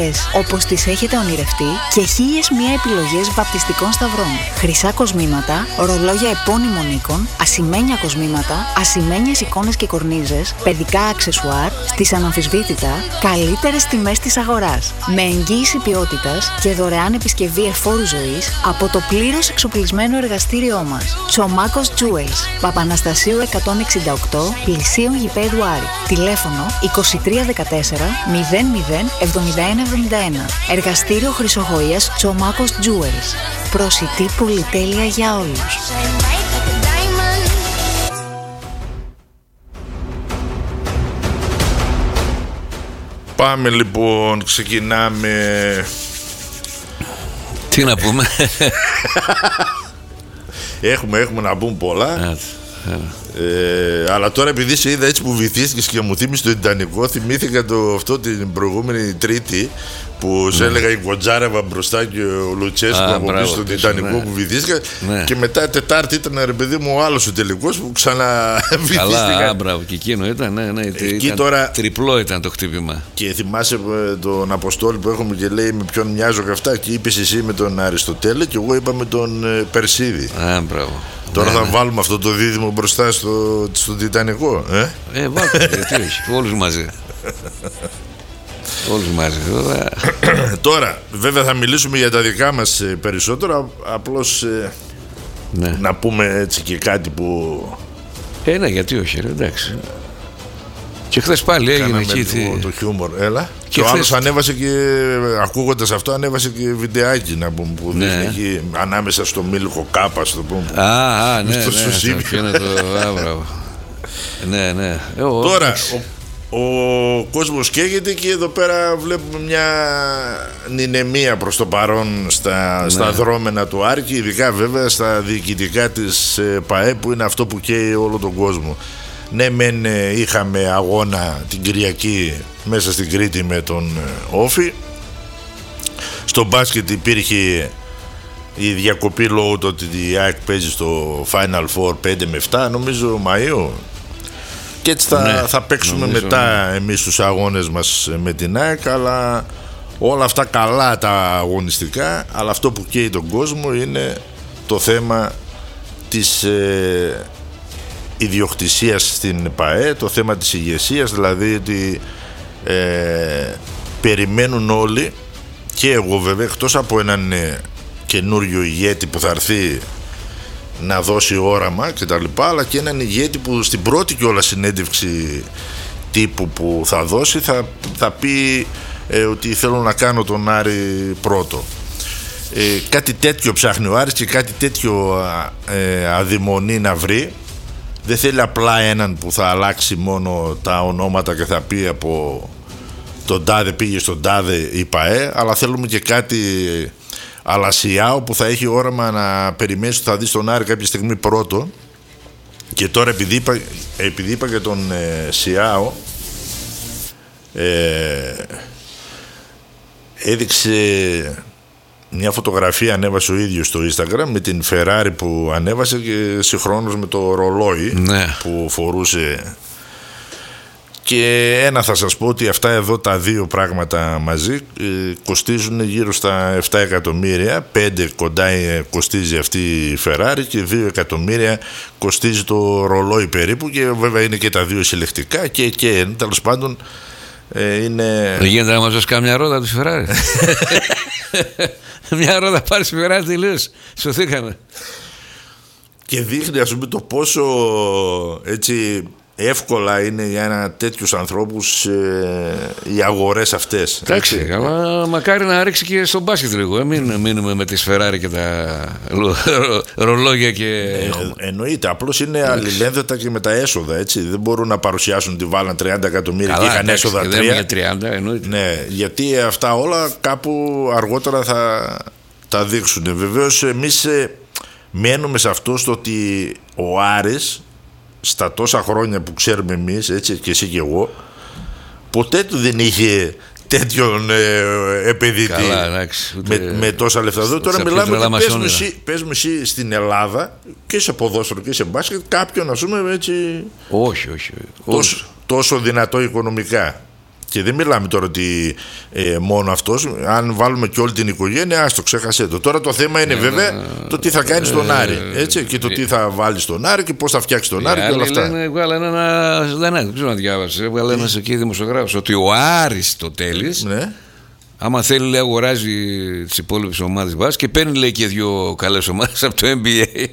όπως τις έχετε ονειρευτεί και 1001 επιλογές βαπτιστικών σταυρών. Χρυσά κοσμήματα, ρολόγια επώνυμων οίκων, ασημένια κοσμήματα, ασημένιες εικόνες και κορνίζες, παιδικά αξεσουάρ στις αναμφισβήτητα καλύτερες τιμές της αγοράς. Με εγγύηση ποιότητας και δωρεάν επισκευή εφόρου ζωής από το πλήρως εξοπλισμένο εργαστήριό μας. Τσομάκος Jewels, Παπαναστασίου 168, πλησίον γηπέδου Άρη. Τηλέφωνο 2314 00 71 71. Εργαστήριο Χρυσογοίας Τσομάκος Jewels. Προσιτή πολυτέλεια για όλους. Πάμε λοιπόν, ξεκινάμε. Τι να πούμε. Έχουμε να πούμε πολλά. Αλλά τώρα επειδή σε είδα έτσι που βυθίστηκες και μου θύμισε το Τιτανικό, θυμήθηκα αυτό την προηγούμενη Τρίτη που σε έλεγα η Κοντζάρεβα μπροστά και ο Λουτσέσκου από πίσω στον Τιτανικό που βυθίστηκα. Και μετά Τετάρτη ήταν, ρε παιδί μου, ο άλλος ο τελικός που ξαναβυθίστηκα. Καλά, μπράβο, και εκείνο ήταν, ναι, ήταν τώρα... τριπλό ήταν το χτύπημα. Και θυμάσαι τον Αποστόλη που έχουμε και λέει με ποιον μοιάζω και αυτά, και είπες εσύ με τον Αριστοτέλη και εγώ είπα με τον Περσίδη. Μπράβο. Τώρα θα βάλουμε αυτό το δίδυμο μπροστά στο Τιτανικό. Βάλτε, γιατί όχι, όλους μαζί. Όλους μαζί. Τώρα, βέβαια θα μιλήσουμε για τα δικά μας περισσότερο. Απλώς να πούμε έτσι και κάτι που... Ναι, γιατί όχι, εντάξει. Και χθες πάλι έγινε εκεί το χιούμορ, έλα. Και ο άλλος ανέβασε και, ακούγοντας αυτό, ανέβασε και βιντεάκι να πούμε, που δείχνει εκεί ανάμεσα στο Μίλκο Κάπα, στο πούμε. Ναι. Τώρα ο κόσμος καίγεται και εδώ πέρα βλέπουμε μια νηνεμία προς το παρόν στα δρόμενα του Άρκη, ειδικά βέβαια στα διοικητικά της ΠΑΕ, που είναι αυτό που καίει όλο τον κόσμο. Ναι, μεν είχαμε αγώνα την Κυριακή μέσα στην Κρήτη με τον Όφη. Στο μπάσκετ υπήρχε η διακοπή λόγω του ότι η ΑΕΚ παίζει στο Final Four 5 με 7 νομίζω Μαΐου. Και έτσι θα παίξουμε μετά εμείς τους αγώνες μας με την ΑΕΚ. Αλλά όλα αυτά καλά τα αγωνιστικά. Αλλά αυτό που καίει τον κόσμο είναι το θέμα της ιδιοκτησίας στην ΠΑΕ, το θέμα της ηγεσίας, δηλαδή ότι περιμένουν όλοι, και εγώ βέβαια, εκτός από έναν καινούριο ηγέτη που θα έρθει να δώσει όραμα και τα λοιπά, αλλά και έναν ηγέτη που στην πρώτη κιόλας συνέντευξη τύπου που θα δώσει θα πει ότι θέλω να κάνω τον Άρη πρώτο. Κάτι τέτοιο ψάχνει ο Άρης και κάτι τέτοιο αδειμονεί να βρει. Δεν θέλει απλά έναν που θα αλλάξει μόνο τα ονόματα και θα πει από τον τάδε πήγε στον τάδε η ΠΑΕ, αλλά θέλουμε και κάτι αλασιάο που θα έχει όραμα να περιμένει ότι θα δει τον Άρη κάποια στιγμή πρώτο. Και τώρα επειδή είπα για τον Σιάο, έδειξε μια φωτογραφία, ανέβασε ο ίδιος στο Instagram με την Ferrari που ανέβασε και συγχρόνως με το ρολόι που φορούσε. Και ένα θα σας πω ότι αυτά εδώ τα δύο πράγματα μαζί κοστίζουν γύρω στα 7 εκατομμύρια. 5 κοντά κοστίζει αυτή η Ferrari και 2 εκατομμύρια κοστίζει το ρολόι περίπου. Και βέβαια είναι και τα δύο συλλεκτικά και τέλος πάντων είναι... Δεν γίνεται να μας δώσει κάμια ρόδα του Ferrari. Μια ρόδα πάρει στη Ferrari, τελείως σωθήκαμε. Και δείχνει, ας πούμε, το πόσο έτσι εύκολα είναι για τέτοιους ανθρώπους οι αγορές αυτές. Εντάξει, αλλά μακάρι να ρίξει και στο μπάσκετ λίγο. Μην μείνουμε με τις Ferrari και τα ρολόγια και... Εννοείται, απλώς είναι αλληλένδετα και με τα έσοδα, έτσι. Δεν μπορούν να παρουσιάσουν ότι βάλαν 30 εκατομμύρια και είχαν έσοδα 3. Δεν 30, εννοείται. Ναι, γιατί αυτά όλα κάπου αργότερα θα τα δείξουν. Βεβαίως εμείς μένουμε σε αυτό, στο ότι ο Άρης στα τόσα χρόνια που ξέρουμε εμείς, έτσι, και εσύ και εγώ, ποτέ του δεν είχε τέτοιον επενδυτή. Καλά, εντάξει, με τόσα λεφτά. Τώρα μιλάμε ότι πες μου εσύ στην Ελλάδα και σε ποδόσφαιρο και σε μπάσκετ κάποιον, ας πούμε, έτσι, όχι. τόσο δυνατό οικονομικά. Και δεν μιλάμε τώρα ότι μόνο αυτός, αν βάλουμε και όλη την οικογένεια, το ξέχασε το. Τώρα το θέμα είναι βέβαια το τι θα κάνει στον Άρη. Έτσι, και το τι θα βάλει στον Άρη και πώς θα φτιάξει τον Άρη και όλα αυτά. Βγάλανε δεν ξέρω να διάβασε. Βγάλανε ένας εκεί δημοσιογράφος ότι ο Άρης το Τέλης. Ναι. Άμα θέλει, λέει, αγοράζει τις υπόλοιπες ομάδες βάση και παίρνει, λέει, και 2 καλές ομάδες από το NBA.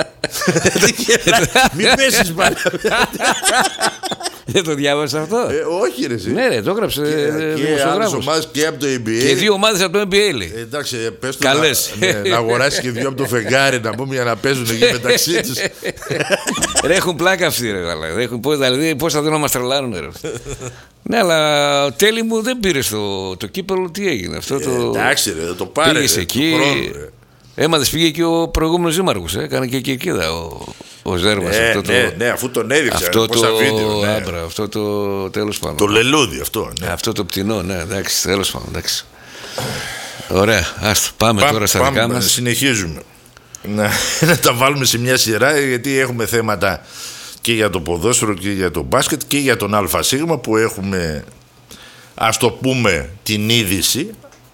Μην πέσεις πάλι. Δεν το διάβασα αυτό? Όχι, ρε εσύ. Ναι, ρε, το έγραψε δημοσιογράφος. Και ομάδες και από το NBA. Και 2 ομάδες από το NBA, λέει. Εντάξει, πες του καλές. Να αγοράσει και 2 από το φεγγάρι, να πούμε, για να παίζουν εκεί μεταξύ τους. Ρε, έχουν πλάκα αυτοί, ρε. Δηλαδή, πώς θα δουν να μας τρελάνουν, ρε. Ναι, αλλά ο Τέλη μου δεν πήρε το κύπελλο. Τι έγινε αυτό? Εντάξει, ρε, το πάρε. Πήγες εκεί. Έμαθες, πήγε και ο προηγούμενος δήμαρχος. Έκανε και κερκίδα ο Ζέρβας. Ναι, αφού τον έδειξε. Αυτό το τέλος πάντων. Το λελούδι αυτό. Αυτό το πτηνό, ναι, εντάξει, τέλος πάντων. Ωραία, πάμε τώρα στα δικά μας. Συνεχίζουμε. Να τα βάλουμε σε μια σειρά, γιατί έχουμε θέματα και για το ποδόσφαιρο και για το μπάσκετ και για τον ΑΣ που έχουμε, ας το πούμε, την είδηση.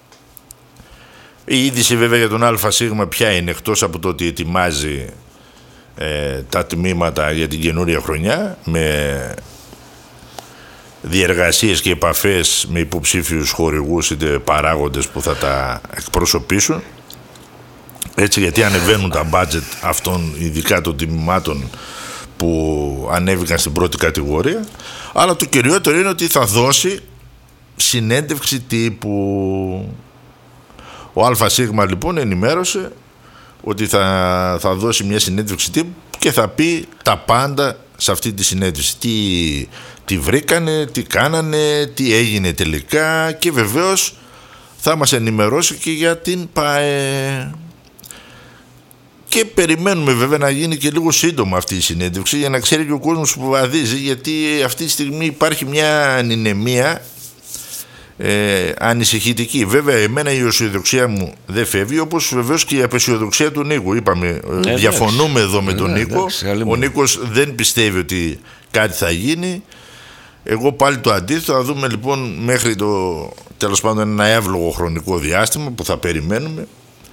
Η είδηση βέβαια για τον ΑΣ ποια είναι, εκτός από το ότι ετοιμάζει τα τμήματα για την καινούρια χρονιά με διεργασίες και επαφές με υποψήφιους χορηγούς είτε παράγοντες που θα τα εκπροσωπήσουν, έτσι, γιατί ανεβαίνουν τα budget αυτών, ειδικά των τμήματων που ανέβηκαν στην πρώτη κατηγορία. Αλλά το κυριότερο είναι ότι θα δώσει συνέντευξη τύπου. Ο ΑΣ λοιπόν ενημέρωσε ότι θα δώσει μια συνέντευξη τύπου και θα πει τα πάντα σε αυτή τη συνέντευξη. Τι βρήκανε, τι κάνανε, τι έγινε τελικά, και βεβαίως θα μας ενημερώσει και για την ΠΑΕ. Και περιμένουμε βέβαια να γίνει και λίγο σύντομα αυτή η συνέντευξη για να ξέρει και ο κόσμος που βαδίζει, γιατί αυτή τη στιγμή υπάρχει μια ανηνεμία ανησυχητική. Βέβαια εμένα η αισιοδοξία μου δεν φεύγει, όπως βεβαίως και η απεσιοδοξία του Νίκου. Είπαμε, διαφωνούμε εδώ με τον Νίκο. Ο Νίκος δεν πιστεύει ότι κάτι θα γίνει. Εγώ πάλι το αντίθετο. Θα δούμε λοιπόν μέχρι το τέλος πάντων ένα εύλογο χρονικό διάστημα που θα περιμένουμε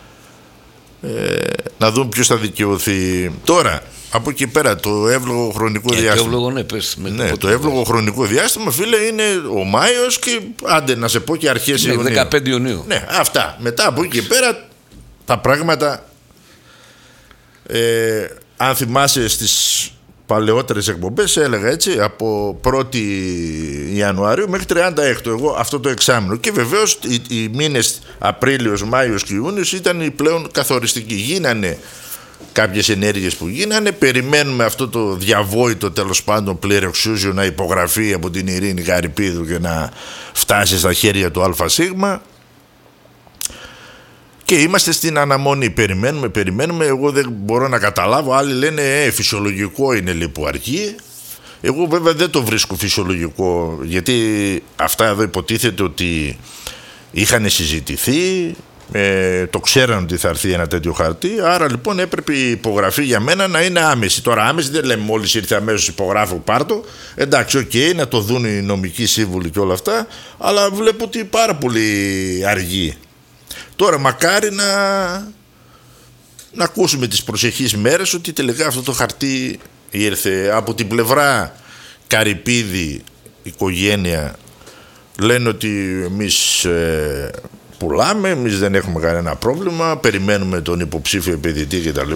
να δούμε ποιος θα δικαιωθεί. Τώρα από εκεί πέρα το εύλογο χρονικό διάστημα. Το εύλογο χρονικό διάστημα, φίλε, είναι ο Μάιος και άντε να σε πω και αρχές Ιουνίου. 15 Ιουνίου. Ναι, αυτά. Μετά από εκεί πέρα τα πράγματα, αν θυμάσαι στις παλαιότερες εκπομπές έλεγα έτσι, από 1η Ιανουαρίου μέχρι 36 εγώ αυτό το εξάμηνο, και βεβαίως οι μήνες Απρίλιος, Μάιος και Ιούνιος ήταν οι πλέον καθοριστικοί. Γίνανε κάποιες ενέργειες που γίνανε, περιμένουμε αυτό το διαβόητο τέλος πάντων πληρεξούσιο να υπογραφεί από την Ειρήνη Γαρυπίδου και να φτάσει στα χέρια του ΑΣ, και είμαστε στην αναμονή. Περιμένουμε. Εγώ δεν μπορώ να καταλάβω. Άλλοι λένε φυσιολογικό είναι, λέει, που αργεί. Εγώ βέβαια δεν το βρίσκω φυσιολογικό, γιατί αυτά εδώ υποτίθεται ότι είχαν συζητηθεί, το ξέραν ότι θα έρθει ένα τέτοιο χαρτί. Άρα λοιπόν έπρεπε η υπογραφή για μένα να είναι άμεση. Τώρα άμεση δεν λέμε μόλις ήρθε αμέσως υπογράφω πάρτο. Εντάξει, να το δουν οι νομικοί σύμβουλοι και όλα αυτά, αλλά βλέπω ότι πάρα πολύ αργεί. Τώρα μακάρι να ακούσουμε τις προσεχείς μέρες ότι τελικά αυτό το χαρτί ήρθε. Από την πλευρά Καρυπίδη οικογένεια λένε ότι εμείς πουλάμε, εμείς δεν έχουμε κανένα πρόβλημα, περιμένουμε τον υποψήφιο επενδυτή κτλ.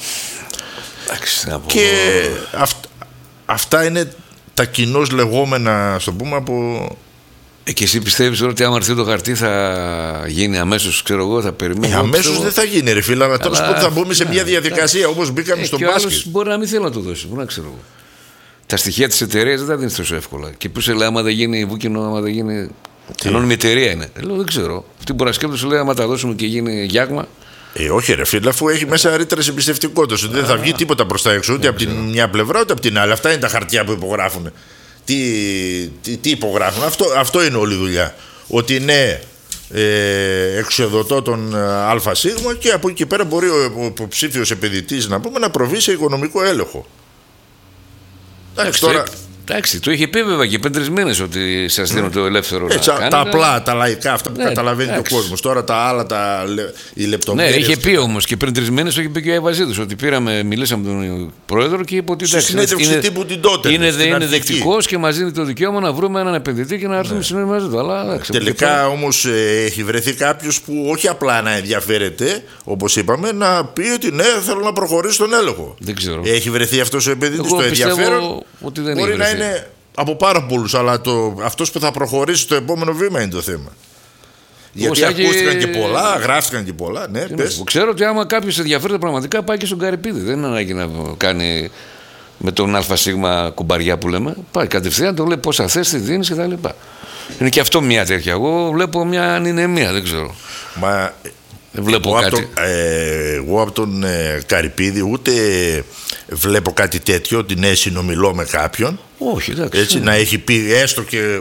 Και αυτά είναι τα κοινώς λεγόμενα, στο πούμε, από... Και εσύ πιστεύεις ότι άμα έρθει το χαρτί θα γίνει αμέσως, ξέρω εγώ, θα περιμένει? Αμέσως δεν θα γίνει, ρε φίλε, αλλά τέλος πάντων θα μπούμε σε μια διαδικασία όπως μπήκαμε στο μπάσκετ. Και ο άλλος μπορεί να μην θέλει να το δώσει, μπορεί να ξέρω εγώ. Τα στοιχεία της εταιρείας δεν τα δίνεις τόσο εύκολα. Και που σε λέει, άμα δεν γίνει βούκινο, άμα δεν γίνει. Ενώνυμη εταιρεία είναι. Λέω, δεν ξέρω. Αυτή μπορεί να σκέφτεται, σου λέει, άμα τα δώσουμε και γίνει γιάγμα. Όχι, ρε φίλε, αφού έχει μέσα ρήτρες εμπιστευτικότητας, ότι δεν θα βγει τίποτα προς τα έξω, ούτε από την μια πλευρά ούτε από την άλλη. Αυτά είναι τα χαρτιά που υπογράφουν. Τι υπογράφουν, αυτό είναι όλη η δουλειά. Ότι ναι, εξοδοτώ τον ΑΣ και από εκεί πέρα μπορεί ο υποψήφιος επενδυτής να προβεί σε οικονομικό έλεγχο. Εντάξει, τώρα Εντάξει, το είχε πει βέβαια και πριν 3 μήνες ότι σας δίνω το ελεύθερο να κάνετε. Τα απλά, τα λαϊκά, αυτά που καταλαβαίνει ο κόσμος. Τώρα τα άλλα, οι λεπτομέρειες. Ναι, είχε πει όμως και πριν 3 μήνες το είχε πει και ο Ευαζίδης ότι μιλήσαμε με τον πρόεδρο και είπε ότι συνέντευξη τύπου την τότε. Είναι δεκτικός και μας δίνει το δικαίωμα να βρούμε έναν επενδυτή και να έρθουμε συνέχεια μαζί του. Αλλά, τελικά όμως έχει βρεθεί κάποιος που όχι απλά να ενδιαφέρεται, όπως είπαμε, να πει ότι ναι, θέλω να προχωρήσω στον έλεγχο. Δεν ξέρω. Έχει βρεθεί αυτός ο επενδυτής, το ενδιαφέρον. Ότι δεν μπορεί να είναι από πάρα πολλούς, αλλά αυτός που θα προχωρήσει στο επόμενο βήμα είναι το θέμα. Γιατί ακούστηκαν και πολλά, γράφτηκαν και πολλά. Ναι, ξέρω ότι άμα κάποιος ενδιαφέρεται πραγματικά πάει και στον Καρυπίδη. Δεν είναι ανάγκη να κάνει με τον ΑΣ κουμπαριά που λέμε. Πάει κατευθείαν, το λέει πόσα θες, τι δίνεις κτλ. Είναι και αυτό μια τέτοια. Εγώ βλέπω μια ανηνεμία, δεν ξέρω. Δεν βλέπω κάτι. Εγώ από τον Καρυπίδη ούτε βλέπω κάτι τέτοιο, ότι ναι, συνομιλώ με κάποιον. Όχι, εντάξει. Έτσι, να έχει πει έστω και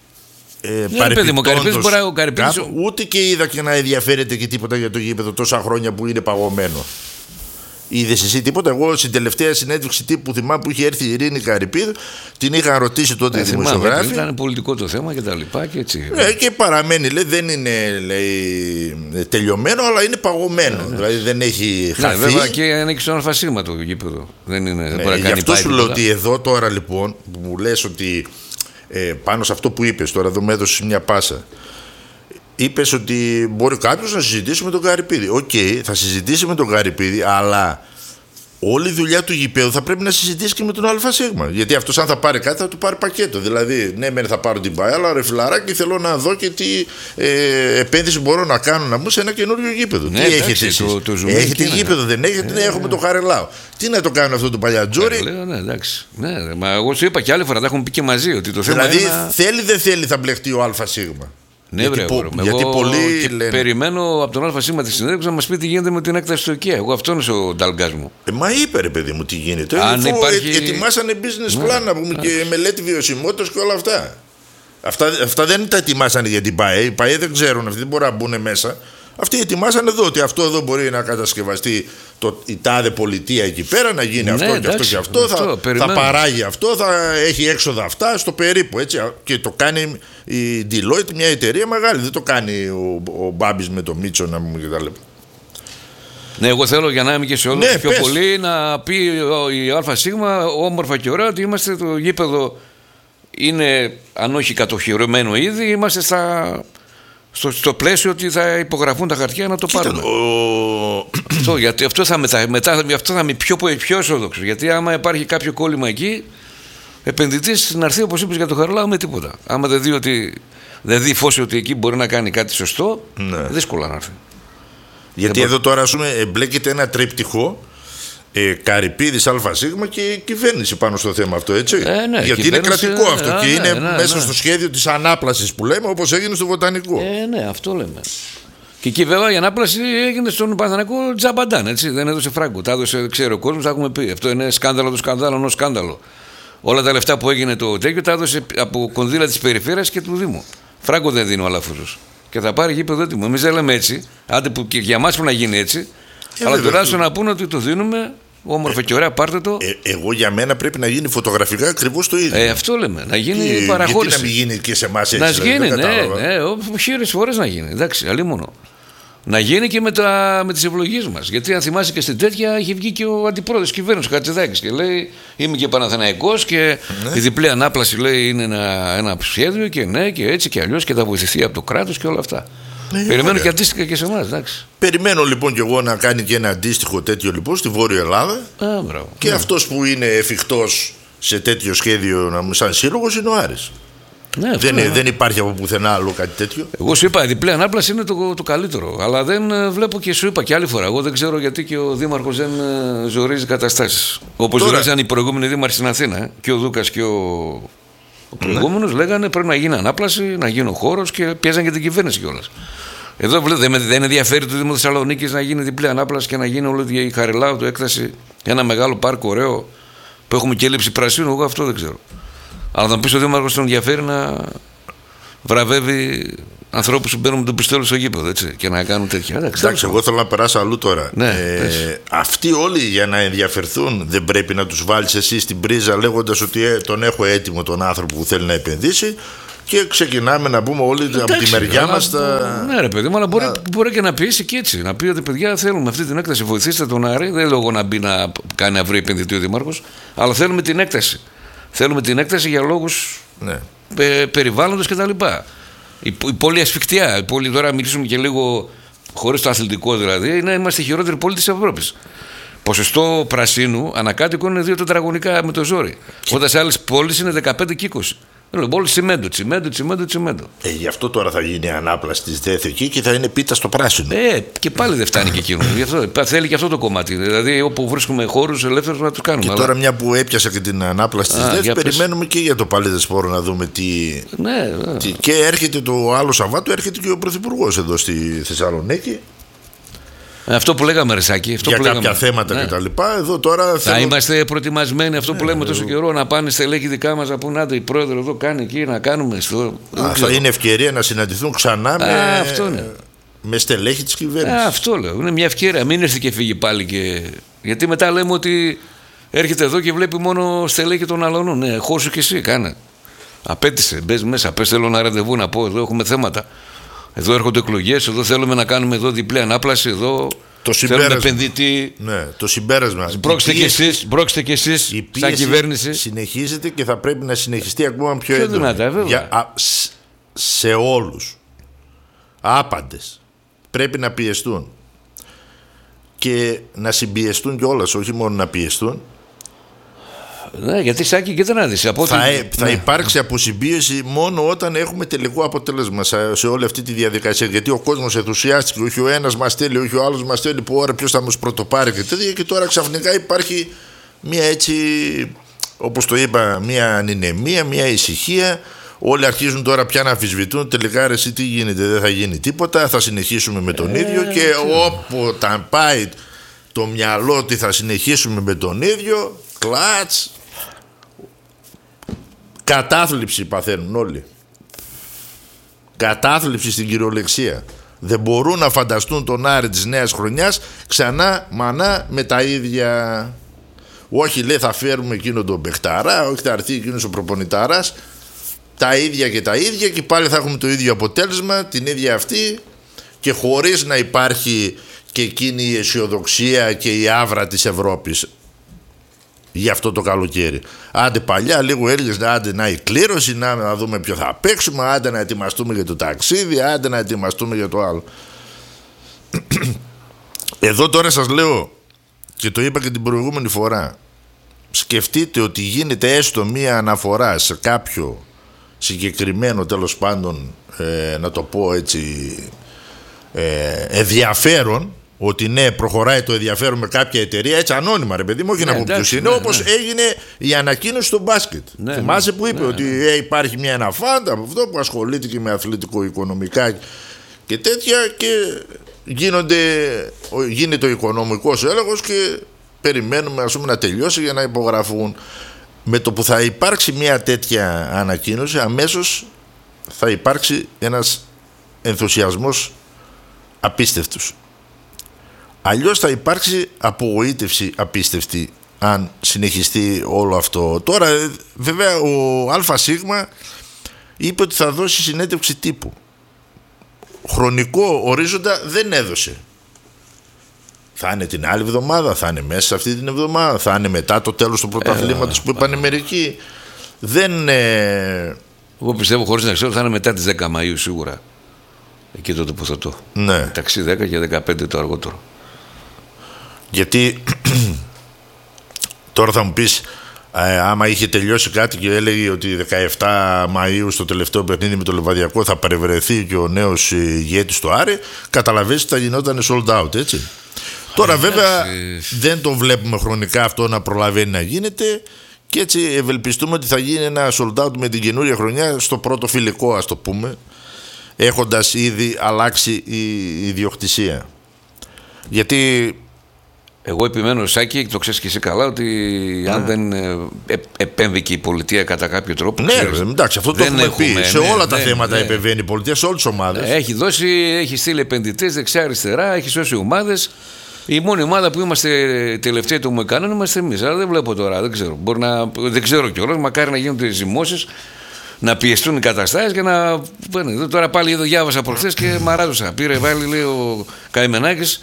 παρεπιπτόντως ούτε και είδα και να ενδιαφέρεται και τίποτα για το γήπεδο τόσα χρόνια που είναι παγωμένο. Είδες εσύ τίποτα? Εγώ στην τελευταία συνέντευξη τύπου που θυμάμαι που είχε έρθει η Ειρήνη Καρυπίδου, την είχαν ρωτήσει τότε οι δημοσιογράφοι. Ήταν πολιτικό το θέμα και τα λοιπά και έτσι. Και παραμένει, λέει, δεν είναι, λέει, τελειωμένο, αλλά είναι παγωμένο. Δηλαδή δεν έχει χαθεί. Βέβαια και ανήκει στον ΑΣ το γήπεδο. Δεν είναι, δεν μπορεί να γι' αυτό σου λέω ότι εδώ τώρα λοιπόν που μου λες ότι πάνω σε αυτό που είπες τώρα, εδώ με έδωσες μια πάσα. Είπες ότι μπορεί κάποιος να συζητήσει με τον Καρυπίδη. Οκ, θα συζητήσει με τον Καρυπίδη, αλλά όλη η δουλειά του γηπέδου θα πρέπει να συζητήσει και με τον ΑΣ. Γιατί αυτός, αν θα πάρει κάτι, θα του πάρει πακέτο. Δηλαδή, ναι, μεν θα πάρω την ΠΑΕ, αλλά ρε φιλαράκι, θέλω να δω και τι επένδυση μπορώ να κάνω να μπω σε ένα καινούριο γήπεδο. Ναι, τι έχετε εσείς? Έχετε γήπεδο, δεν έχετε? Ναι, έχουμε το Χαρελάο. Τι να το κάνουν αυτό το παλιατζόρι? Ναι, εντάξει. Ναι, μα εγώ σου είπα και άλλη φορά, τα έχουμε πει και μαζί, ότι το θέμα δηλαδή, θέλει δεν θέλει, θα μπλεχτεί ο ΑΣ. Ναι, γιατί πολλοί λένε... περιμένω από τον ΑΣ τη συνέντευξη να μας πει τι γίνεται με την έκταση του ΟΚΕ. Εγώ αυτό είναι ο νταλγκάς μου. Μα είπε ρε παιδί μου τι γίνεται. Ετοιμάσανε business plan να πούμε και μελέτη βιωσιμότητας και όλα αυτά. Αυτά δεν τα ετοιμάσανε για την ΠΑΕ. Οι ΠΑΕ δεν ξέρουν, αυτοί δεν μπορούν να μπουν μέσα. Αυτοί ετοιμάσανε εδώ ότι αυτό εδώ μπορεί να κατασκευαστεί η τάδε πολιτεία εκεί πέρα, να γίνει αυτό και αυτό και αυτό. Θα παράγει αυτό, θα έχει έξοδα αυτά στο περίπου. Έτσι. Και το κάνει η Deloitte, μια εταιρεία μεγάλη. Δεν το κάνει ο Μπάμπης με το Μίτσο να μου κτλ. Ναι, εγώ θέλω για να είμαι και σε όλους πιο πολύ να πει η ΑΣ όμορφα και ωραία ότι είμαστε το γήπεδο. Είναι, αν όχι κατοχυρωμένο ήδη, είμαστε στο πλαίσιο ότι θα υπογραφούν τα χαρτιά να το πάρουμε. Γιατί αυτό θα είμαι πιο αισιόδοξο. Γιατί άμα υπάρχει κάποιο κόλλημα εκεί, επενδυτής να έρθει, όπως είπες για το Χαριλάου, με τίποτα. Άμα δεν δει φως ότι εκεί μπορεί να κάνει κάτι σωστό, δύσκολα να έρθει. Γιατί εδώ τώρα ας πούμε εμπλέκεται ένα τρίπτυχο, Καρυπίδης, ΑΣ και κυβέρνηση πάνω στο θέμα αυτό, έτσι. Ναι, γιατί είναι κρατικό αυτό και είναι μέσα στο σχέδιο της ανάπλασης που λέμε, όπως έγινε στο Βοτανικό. Ναι, αυτό λέμε. Και εκεί βέβαια η ανάπλαση έγινε στον Παναθηναϊκό τζαμπαντάν, έτσι. Δεν έδωσε φράγκο. Τα έδωσε, ξέρει ο κόσμος, τα έχουμε πει. Αυτό είναι σκάνδαλο, το σκάνδαλο, ενός σκάνδαλο. Όλα τα λεφτά που έγινε το τέτοιο τα έδωσε από κονδύλια της περιφέρειας και του Δήμου. Φράγκο δεν δίνει ο Αλαφούζος. Και θα πάρει γήπεδο έτοιμο. Εμείς δεν λέμε έτσι. Άντε που και για εμάς πρέπει να γίνει έτσι. Αλλά τουλάχιστον να πούνε ότι το δίνουμε όμορφα και ωραία, πάρτε το. Εγώ για μένα πρέπει να γίνει φωτογραφικά ακριβώς το ίδιο. Αυτό λέμε. Να γίνει παραχώρηση. Γιατί να μην γίνει και σε εμάς έτσι? Να γίνει, ναι. Χίλιες φορές να γίνει. Εντάξει, αλλήμονο. Να γίνει και με τις ευλογίες μας. Γιατί αν θυμάσαι και στην τέτοια είχε βγει και ο αντιπρόεδρος κυβέρνησης, ο Χατζηδάκης, και λέει: είμαι και Παναθηναϊκός και η διπλή ανάπλαση λέει είναι ένα σχέδιο και ναι και έτσι και αλλιώς και θα βοηθηθεί από το κράτος και όλα αυτά. Περιμένω και αντίστοιχα και σε εμάς, εντάξει. Περιμένω λοιπόν και εγώ να κάνει και ένα αντίστοιχο τέτοιο λοιπόν στη Βόρεια Ελλάδα. Και αυτός που είναι εφικτός σε τέτοιο σχέδιο σαν σύλλογος είναι ο Άρης. Δεν υπάρχει από πουθενά άλλο κάτι τέτοιο. Εγώ σου είπα, η διπλή ανάπλαση είναι το καλύτερο. Αλλά δεν βλέπω και σου είπα και άλλη φορά. Εγώ δεν ξέρω γιατί και ο Δήμαρχος δεν ζορίζει καταστάσεις. Όπως ζορίζαν οι προηγούμενοι δήμαρχοι στην Αθήνα. Και ο Δούκας και ο προηγούμενος λέγανε πρέπει να γίνει ανάπλαση, να γίνει ο χώρος και πιέζαν και την κυβέρνηση κιόλας. Εδώ δεν ενδιαφέρει το Δήμο Θεσσαλονίκης να γίνει διπλή ανάπλαση και να γίνει όλο η Χαριλάου του έκταση, ένα μεγάλο πάρκο ωραίο που έχουμε και έλλειψη πρασίνου. Εγώ αυτό δεν ξέρω. Αλλά θα μου πεις ο Δήμαρχος τον ενδιαφέρει να βραβεύει ανθρώπους που μπαίνουν με τον πιστόλι στο γήπεδο, έτσι, και να κάνουν τέτοια. Εντάξει, εγώ θέλω να περάσω αλλού τώρα. Ναι, αυτοί όλοι για να ενδιαφερθούν δεν πρέπει να τους βάλεις εσύ στην πρίζα λέγοντας ότι τον έχω έτοιμο τον άνθρωπο που θέλει να επενδύσει και ξεκινάμε να πούμε όλοι από τη μεριά μας Ναι, ρε παιδί μου, αλλά μπορεί και να πιέσει και έτσι. Να πει ότι παιδιά θέλουμε αυτή την έκταση, βοηθήστε τον Άρη. Δεν λέω να μπει να κάνει αύριο επενδυτή ο Δήμαρχος, αλλά θέλουμε την έκταση. Θέλουμε την έκταση για λόγους περιβάλλοντος κτλ. Η πόλη ασφικτιά. Η πόλη, τώρα μιλήσουμε και λίγο χωρίς το αθλητικό δηλαδή, είμαστε η χειρότερη πόλη της Ευρώπης. Ποσοστό πρασίνου ανακάτοικο είναι 2 τετραγωνικά με το ζόρι. Όταν σε άλλες πόλεις είναι 15 και 20. Πόλη τσιμέντο. Γι' αυτό τώρα θα γίνει ανάπλαση της ΔΕΘ εκεί και θα είναι πίτα στο πράσινο. Και πάλι δεν φτάνει και εκείνο. Γι' αυτό θέλει και αυτό το κομμάτι. Δηλαδή, όπου βρίσκουμε χώρους ελεύθερους να τους κάνουμε. Και τώρα, μια που έπιασα και την ανάπλαση της ΔΕΘ, περιμένουμε και για το Παλαιδεσπόρο να δούμε τι. Και έρχεται το άλλο Σαββάτο, έρχεται και ο Πρωθυπουργός εδώ στη Θεσσαλονίκη. Αυτό που λέγαμε, Ρεσάκη. Για κάποια θέματα κτλ. Εδώ τώρα θα είμαστε προετοιμασμένοι. Αυτό που λέμε τόσο καιρό, να πάνε στελέχη δικά μας να πούνε: άντε, η πρόεδρο εδώ κάνει εκεί, να κάνουμε. Θα είναι ευκαιρία να συναντηθούν ξανά με στελέχη της κυβέρνησης. Αυτό λέω. Είναι μια ευκαιρία. Μην έρθει και φύγει πάλι. Γιατί μετά λέμε ότι έρχεται εδώ και βλέπει μόνο στελέχη των άλλων. Ναι, χώσου κι εσύ, κάνε. Απέτησε, μπες μέσα. Πες, θέλω ένα ραντεβού να πω: εδώ έχουμε θέματα. Εδώ έρχονται εκλογές, εδώ θέλουμε να κάνουμε εδώ διπλή ανάπλαση, εδώ θέλουμε επενδυτή. Ναι, το συμπέρασμα. Μπρώξτε κι εσείς σαν κυβέρνηση. Συνεχίζεται και θα πρέπει να συνεχιστεί ακόμα πιο έντονα. Σε όλους. Άπαντες. Πρέπει να πιεστούν. Και να συμπιεστούν κιόλας, όχι μόνο να πιεστούν. Ναι, γιατί Σάκη και δεν άδεισε. Θα υπάρξει αποσυμπίεση μόνο όταν έχουμε τελικό αποτέλεσμα σε όλη αυτή τη διαδικασία. Γιατί ο κόσμος ενθουσιάστηκε, όχι ο ένας μας θέλει, όχι ο άλλος μας θέλει, που ώρα ποιος θα μας πρωτοπάρει και τέτοια. Και τώρα ξαφνικά υπάρχει μια έτσι, όπως το είπα, μια ανηνεμία, μια ησυχία. Όλοι αρχίζουν τώρα πια να αμφισβητούν. Τελικά ρε, εσύ τι γίνεται, δεν θα γίνει τίποτα. Θα συνεχίσουμε με τον ίδιο. Και όποτε πάει το μυαλό ότι θα συνεχίσουμε με τον ίδιο, κλατς. Κατάθλιψη παθαίνουν όλοι. Κατάθλιψη στην κυριολεξία. Δεν μπορούν να φανταστούν τον Άρη της νέας χρονιάς ξανά μανά με τα ίδια. Όχι, λέει, θα φέρουμε εκείνον τον παιχταρά, όχι, θα έρθει εκείνος ο προπονηταράς. Τα ίδια και τα ίδια και πάλι θα έχουμε το ίδιο αποτέλεσμα, την ίδια αυτή, και χωρίς να υπάρχει και εκείνη η αισιοδοξία και η άβρα της Ευρώπης για αυτό το καλοκαίρι. Άντε παλιά λίγο έλεγες, άντε να η κλήρωση, να δούμε ποιο θα παίξουμε, άντε να ετοιμαστούμε για το ταξίδι, άντε να ετοιμαστούμε για το άλλο. Εδώ τώρα σας λέω, και το είπα και την προηγούμενη φορά, σκεφτείτε ότι γίνεται έστω μία αναφορά σε κάποιο συγκεκριμένο, τέλος πάντων, να το πω έτσι, ενδιαφέρον, ότι ναι, προχωράει το ενδιαφέρον με κάποια εταιρεία, έτσι ανώνυμα, ρε παιδί μου, όχι να πω ποιος είναι, όπως έγινε η ανακοίνωση στο μπάσκετ. Θυμάσαι που είπε ότι υπάρχει μια αναφάντα από αυτό που ασχολείται και με αθλητικο-οικονομικά και τέτοια, και γίνεται ο οικονομικός έλεγχος και περιμένουμε, ας πούμε, να τελειώσει για να υπογραφούν. Με το που θα υπάρξει μια τέτοια ανακοίνωση, αμέσως θα υπάρξει ένας ενθουσιασμός απίστευτος. Αλλιώς θα υπάρξει απογοήτευση απίστευτη αν συνεχιστεί όλο αυτό. Τώρα βέβαια ο ΑΣ είπε ότι θα δώσει συνέντευξη τύπου. Χρονικό ορίζοντα δεν έδωσε. Θα είναι την άλλη εβδομάδα, θα είναι μέσα σε αυτή την εβδομάδα, θα είναι μετά το τέλος του πρωταθλήματος που είπαν μερικοί. Δεν. Εγώ πιστεύω, χωρίς να ξέρω, θα είναι μετά τις 10 Μαΐου σίγουρα. Εκεί το τοποθετώ. Ναι. Μεταξύ 10 και 15 το αργότερο. Γιατί τώρα θα μου πεις, άμα είχε τελειώσει κάτι και έλεγε ότι 17 Μαΐου στο τελευταίο παιχνίδι με το Λιβαδιακό θα παρευρεθεί και ο νέος ηγέτης του Άρη, καταλαβαίνεις ότι θα γινόταν sold out, έτσι. Τώρα βέβαια δεν το βλέπουμε χρονικά αυτό να προλαβαίνει να γίνεται, και έτσι ευελπιστούμε ότι θα γίνει ένα sold out με την καινούρια χρονιά στο πρώτο φιλικό, ας το πούμε, έχοντας ήδη αλλάξει η ιδιοκτησία. Γιατί Εγώ επιμένω, Σάκη, το ξέρεις και εσύ καλά, ότι αν δεν επέμβει και η πολιτεία κατά κάποιο τρόπο. Ναι, εντάξει, αυτό το έχουμε πει. Σε όλα τα θέματα επεμβαίνει η πολιτεία, σε όλες τις ομάδες. Έχει στείλει επενδυτές δεξιά-αριστερά, έχει σώσει ομάδες. Η μόνη ομάδα που είμαστε τελευταίοι του Μεκάνων είμαστε εμείς. Αλλά δεν βλέπω τώρα, δεν ξέρω κιόλας. Μακάρι να γίνονται ζυμώσεις, να πιεστούν οι καταστάσεις και να. Τώρα πάλι εδώ διάβασα προχθές και μαράζωσα. Πήρε, βάλει, λέει ο Καημενάκης.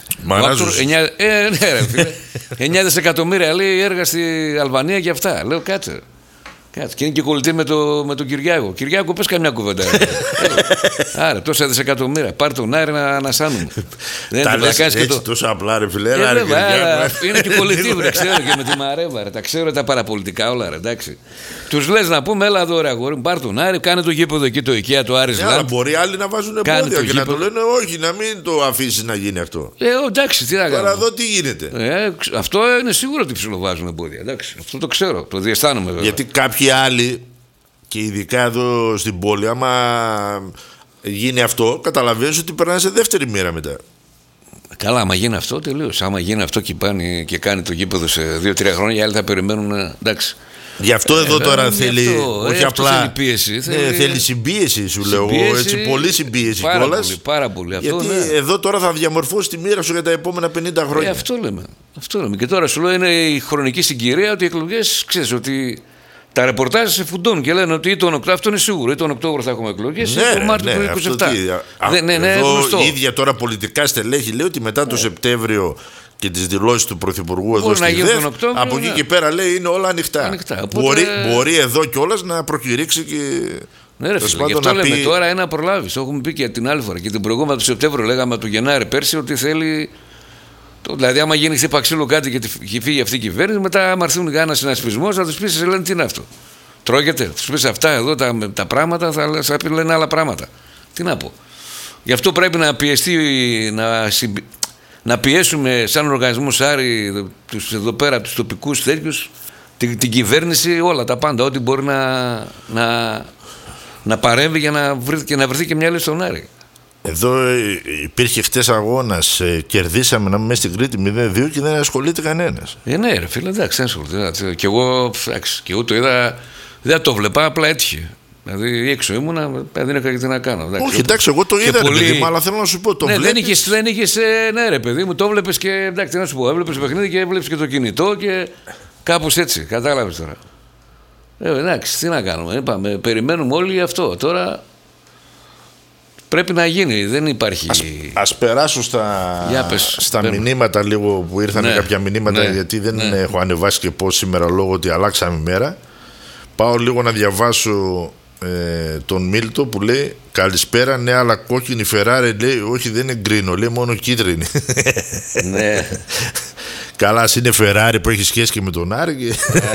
9 δισεκατομμύρια λέει έργα στη Αλβανία και αυτά. Λέω κάτσε. Και είναι και κολλητή με τον Κυριάκο. Κυριάκο, πες καμιά κουβέντα. Άρα, τόσα δισεκατομμύρια. Πάρ' τον Άρη να ανασάνουμε. Τα λες έτσι τόσο απλά, ρε φιλέ. Είναι και κολλητή, ρε, ξέρω και με τη Μαρέβα. Τα ξέρω τα παραπολιτικά όλα, ρε, εντάξει. Τους λες να πούμε, έλα εδώ, ρε αγόρι, πάρ' τον Άρη, κάνε το γήπεδο εκεί, το IKEA, το Άρης Λάμπ. Αλλά μπορεί άλλοι να βάζουν εμπόδια και να το λένε, όχι, να μην το αφήσεις να γίνει αυτό. Εντάξει, τι να κάνουμε. Τώρα εδώ τι γίνεται. Αυτό είναι σίγουρο ότι ψιλοβάζουν εμπόδια. Αυτό το ξέρω, το διαισθάνομαι βέβαια. Γιατί κάποιοι άλλοι, και ειδικά εδώ στην πόλη, άμα γίνει αυτό, καταλαβαίνεις ότι περνάνε σε δεύτερη μοίρα μετά. Καλά, άμα γίνει αυτό, τελείως. Άμα γίνει αυτό και κάνει το γήπεδο σε 2-3 χρόνια, οι άλλοι θα περιμένουν. Εντάξει. Γι' αυτό εδώ τώρα θέλει. Όχι απλά. Θέλει πίεση. Θέλει συμπίεση, σου λέω. Έτσι, πολύ συμπίεση κιόλας. Πάρα πολύ. Γιατί εδώ τώρα θα διαμορφώσει τη μοίρα σου για τα επόμενα 50 χρόνια. Αυτό λέμε. Και τώρα σου λέω είναι η χρονική συγκυρία ότι οι εκλογές, ξέρεις ότι. Τα ρεπορτάζ σε φουντώνουν και λένε ότι ή τον Οκτώβριο, αυτό είναι σίγουρο, ή τον Οκτώβριο θα έχουμε εκλογές, ή τον Μάρτιο του 2027. Εδώ η ίδια τώρα πολιτικά στελέχη λέει ότι μετά το Σεπτέμβριο και τις δηλώσεις του Πρωθυπουργού εδώ στη ΔΕΘ, από εκεί και πέρα λέει είναι όλα ανοιχτά. Μπορεί εδώ κιόλας να προκηρύξει και. Ναι, ρε φίλε, γι' αυτό λέμε τώρα ένα προλάβει. Το έχουμε πει και την άλλη φορά. Και την προηγούμενη του Σεπτέμβριο λέγαμε του Γενάρη πέρσι ότι θέλει. Δηλαδή, άμα γίνει χτύπα ξύλο κάτι και φύγει αυτή η κυβέρνηση, μετά, άμα έρθουν ένα συνασπισμό, θα του πει: σε λένε τι είναι αυτό. Τρώγεται, του πει αυτά εδώ τα πράγματα, θα λένε άλλα πράγματα. Τι να πω. Γι' αυτό πρέπει να πιεστεί, να πιέσουμε σαν οργανισμό Άρη, εδώ πέρα, του τοπικού τέτοιους, την κυβέρνηση, όλα τα πάντα, ό,τι μπορεί να παρέμβει για να βρεθεί και μια λύση στον Άρη. Εδώ υπήρχε χτες αγώνας, κερδίσαμε να είμαι μέσα στην Κρήτη 0-2 και δεν ασχολείται κανένας. Ναι, ρε φίλε, εντάξει, δεν ασχολείται. Και εγώ το είδα, δεν το βλέπα, απλά έτυχε. Δηλαδή έξω ήμουνα, δεν είχα τι να κάνω. Όχι, εντάξει, εγώ το είδα, πολύ. Παιδί, αλλά θέλω να σου πω, το βλέπεις. Δεν είχες, ναι, ρε παιδί μου, το βλέπεις και εντάξει, τι να σου πω, έβλεπες παιχνίδι και έβλεπες και το κινητό και κάπως έτσι, κατάλαβες τώρα. Εντάξει, τι να κάνουμε, είπαμε, περιμένουμε όλοι αυτό. Τώρα. Πρέπει να γίνει, δεν υπάρχει. Ας περάσω στα μηνύματα λίγο που ήρθαν, κάποια μηνύματα, γιατί δεν έχω ανεβάσει και πώς σήμερα λόγω ότι αλλάξαμε μέρα. Πάω λίγο να διαβάσω τον Μίλτο που λέει καλησπέρα, ναι, αλλά κόκκινη Φεράρι, λέει, όχι, δεν είναι γκρίνο, λέει μόνο κίτρινη. Ναι. Καλά, είναι Φεράρι που έχει σχέση και με τον Άρη.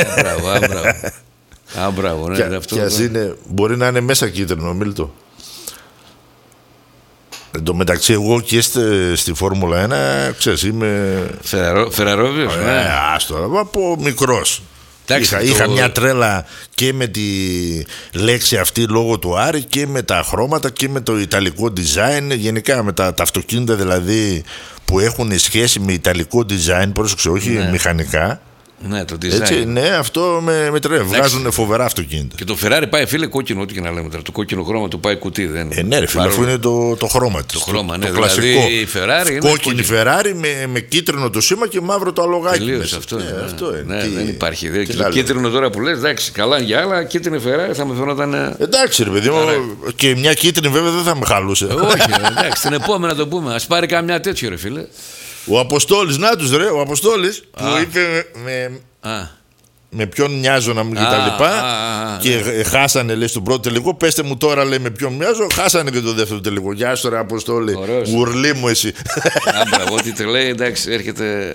Μπράβο, ναι, αυτό. Μπορεί να είναι μέσα κίτρινο, Μίλτο. Εν τω μεταξύ, εγώ και στη Φόρμουλα 1, ξέρεις, είμαι. Φεραρόβιος, ναι. Άστο, από μικρός. Είχα μια τρέλα και με τη λέξη αυτή λόγω του Άρη και με τα χρώματα και με το ιταλικό design. Γενικά με τα αυτοκίνητα δηλαδή που έχουν σχέση με ιταλικό design, πρόσεξε, όχι μηχανικά. Ναι, το design. Έτσι, ναι, αυτό με τρέφει. Βγάζουν φοβερά αυτοκίνητα. Και το Ferrari πάει, φίλε, κόκκινο, ό,τι και να λέμε τώρα. Το κόκκινο χρώμα του πάει κουτί. Ναι, ρε φίλε, αφού είναι το χρώμα της. Το χρώμα, ναι, το κλασικό. Δηλαδή, η Ferrari κόκκινη Ferrari με κίτρινο το σήμα και μαύρο το αλογάκι. Τελείως, αυτό είναι. Ναι, δεν υπάρχει. Κίτρινο τώρα που λες, εντάξει, καλά για άλλα, κίτρινη Ferrari θα με φαινόταν. Εντάξει, ρε παιδί μου, και μια κίτρινη βέβαια δεν θα με χαλούσε. Όχι, εντάξει, την επόμενη να το πούμε. Α πάρει καμιά τέτοιο, ρε φίλε. Ο Αποστόλης, να τους ρε, ο Αποστόλης που είπε με ποιον μοιάζω να μην και τα λοιπά και χάσανε, λέει, στον πρώτο τελικό. Πέστε μου τώρα, λέει, με ποιον μοιάζω. Χάσανε και το δεύτερο τελικό. Γεια σου ρε Αποστόλη, γουρλί μου εσύ. Άμπραβο, ό,τι τρελαίνει, εντάξει, έρχεται.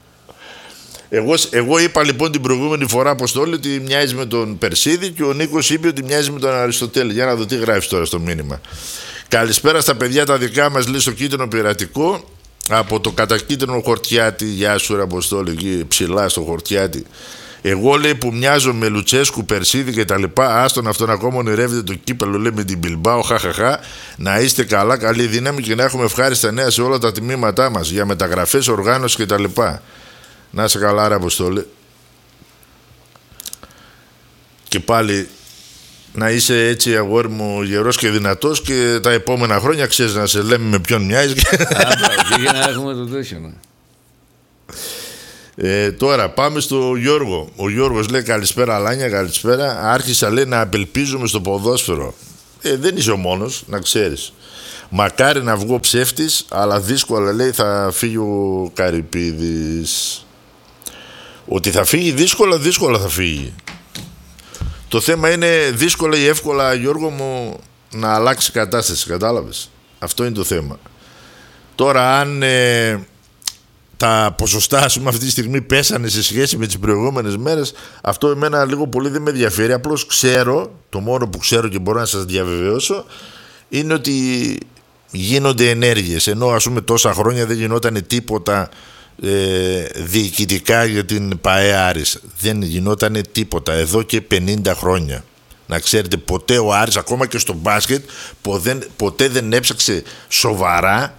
Εγώ είπα λοιπόν την προηγούμενη φορά, Αποστόλη, ότι μοιάζει με τον Περσίδη και ο Νίκος είπε ότι μοιάζει με τον Αριστοτέλη. Για να δω τι γράφεις τώρα στο μήνυμα. Καλησπέρα στα παιδιά τα δικά μας, λέει, στο κίτρινο πειρατικό. Από το κατακίτρινο Χορτιάτη, γεια σου ρε Αποστόλη, εκεί ψηλά στο Χορτιάτη. Εγώ, λέει, που μοιάζω με Λουτσέσκου, Περσίδη και τα λοιπά, άστον αυτόν ακόμα ονειρεύεται το κύπελο, λέει, με την Μπιλμπάο, χαχαχά. Να είστε καλά, καλή δύναμη και να έχουμε ευχάριστα νέα σε όλα τα τμήματά μας για μεταγραφές, οργάνωση και τα λοιπά. Να είσαι καλά ρε Αποστόλη. Και πάλι να είσαι έτσι αγόρι μου γερός και δυνατός και τα επόμενα χρόνια ξέρεις να σε λέμε με ποιον μοιάζεις. Για να έχουμε το τέτοιο. Τώρα πάμε στο Γιώργο. Ο Γιώργος λέει καλησπέρα Αλάνια, καλησπέρα. Άρχισα λέει να απελπίζομαι στο ποδόσφαιρο. Δεν είσαι ο μόνος, να ξέρεις. Μακάρι να βγω ψεύτης, αλλά δύσκολα λέει θα φύγει ο Καρυπίδης. Ότι θα φύγει δύσκολα θα φύγει. Το θέμα είναι δύσκολα ή εύκολα, Γιώργο μου, να αλλάξει η κατάσταση, κατάλαβες. Αυτό είναι το θέμα. Τώρα αν τα ποσοστά ας πούμε αυτή τη στιγμή πέσανε σε σχέση με τις προηγούμενες μέρες, αυτό εμένα λίγο πολύ δεν με ενδιαφέρει. Απλώς ξέρω, το μόνο που ξέρω και μπορώ να σας διαβεβαιώσω είναι ότι γίνονται ενέργειες, ενώ ας πούμε τόσα χρόνια δεν γινόταν τίποτα διοικητικά για την ΠΑΕ Άρης. Δεν γινόταν τίποτα εδώ και 50 χρόνια. Να ξέρετε, ποτέ ο Άρης ακόμα και στο μπάσκετ ποτέ δεν έψαξε σοβαρά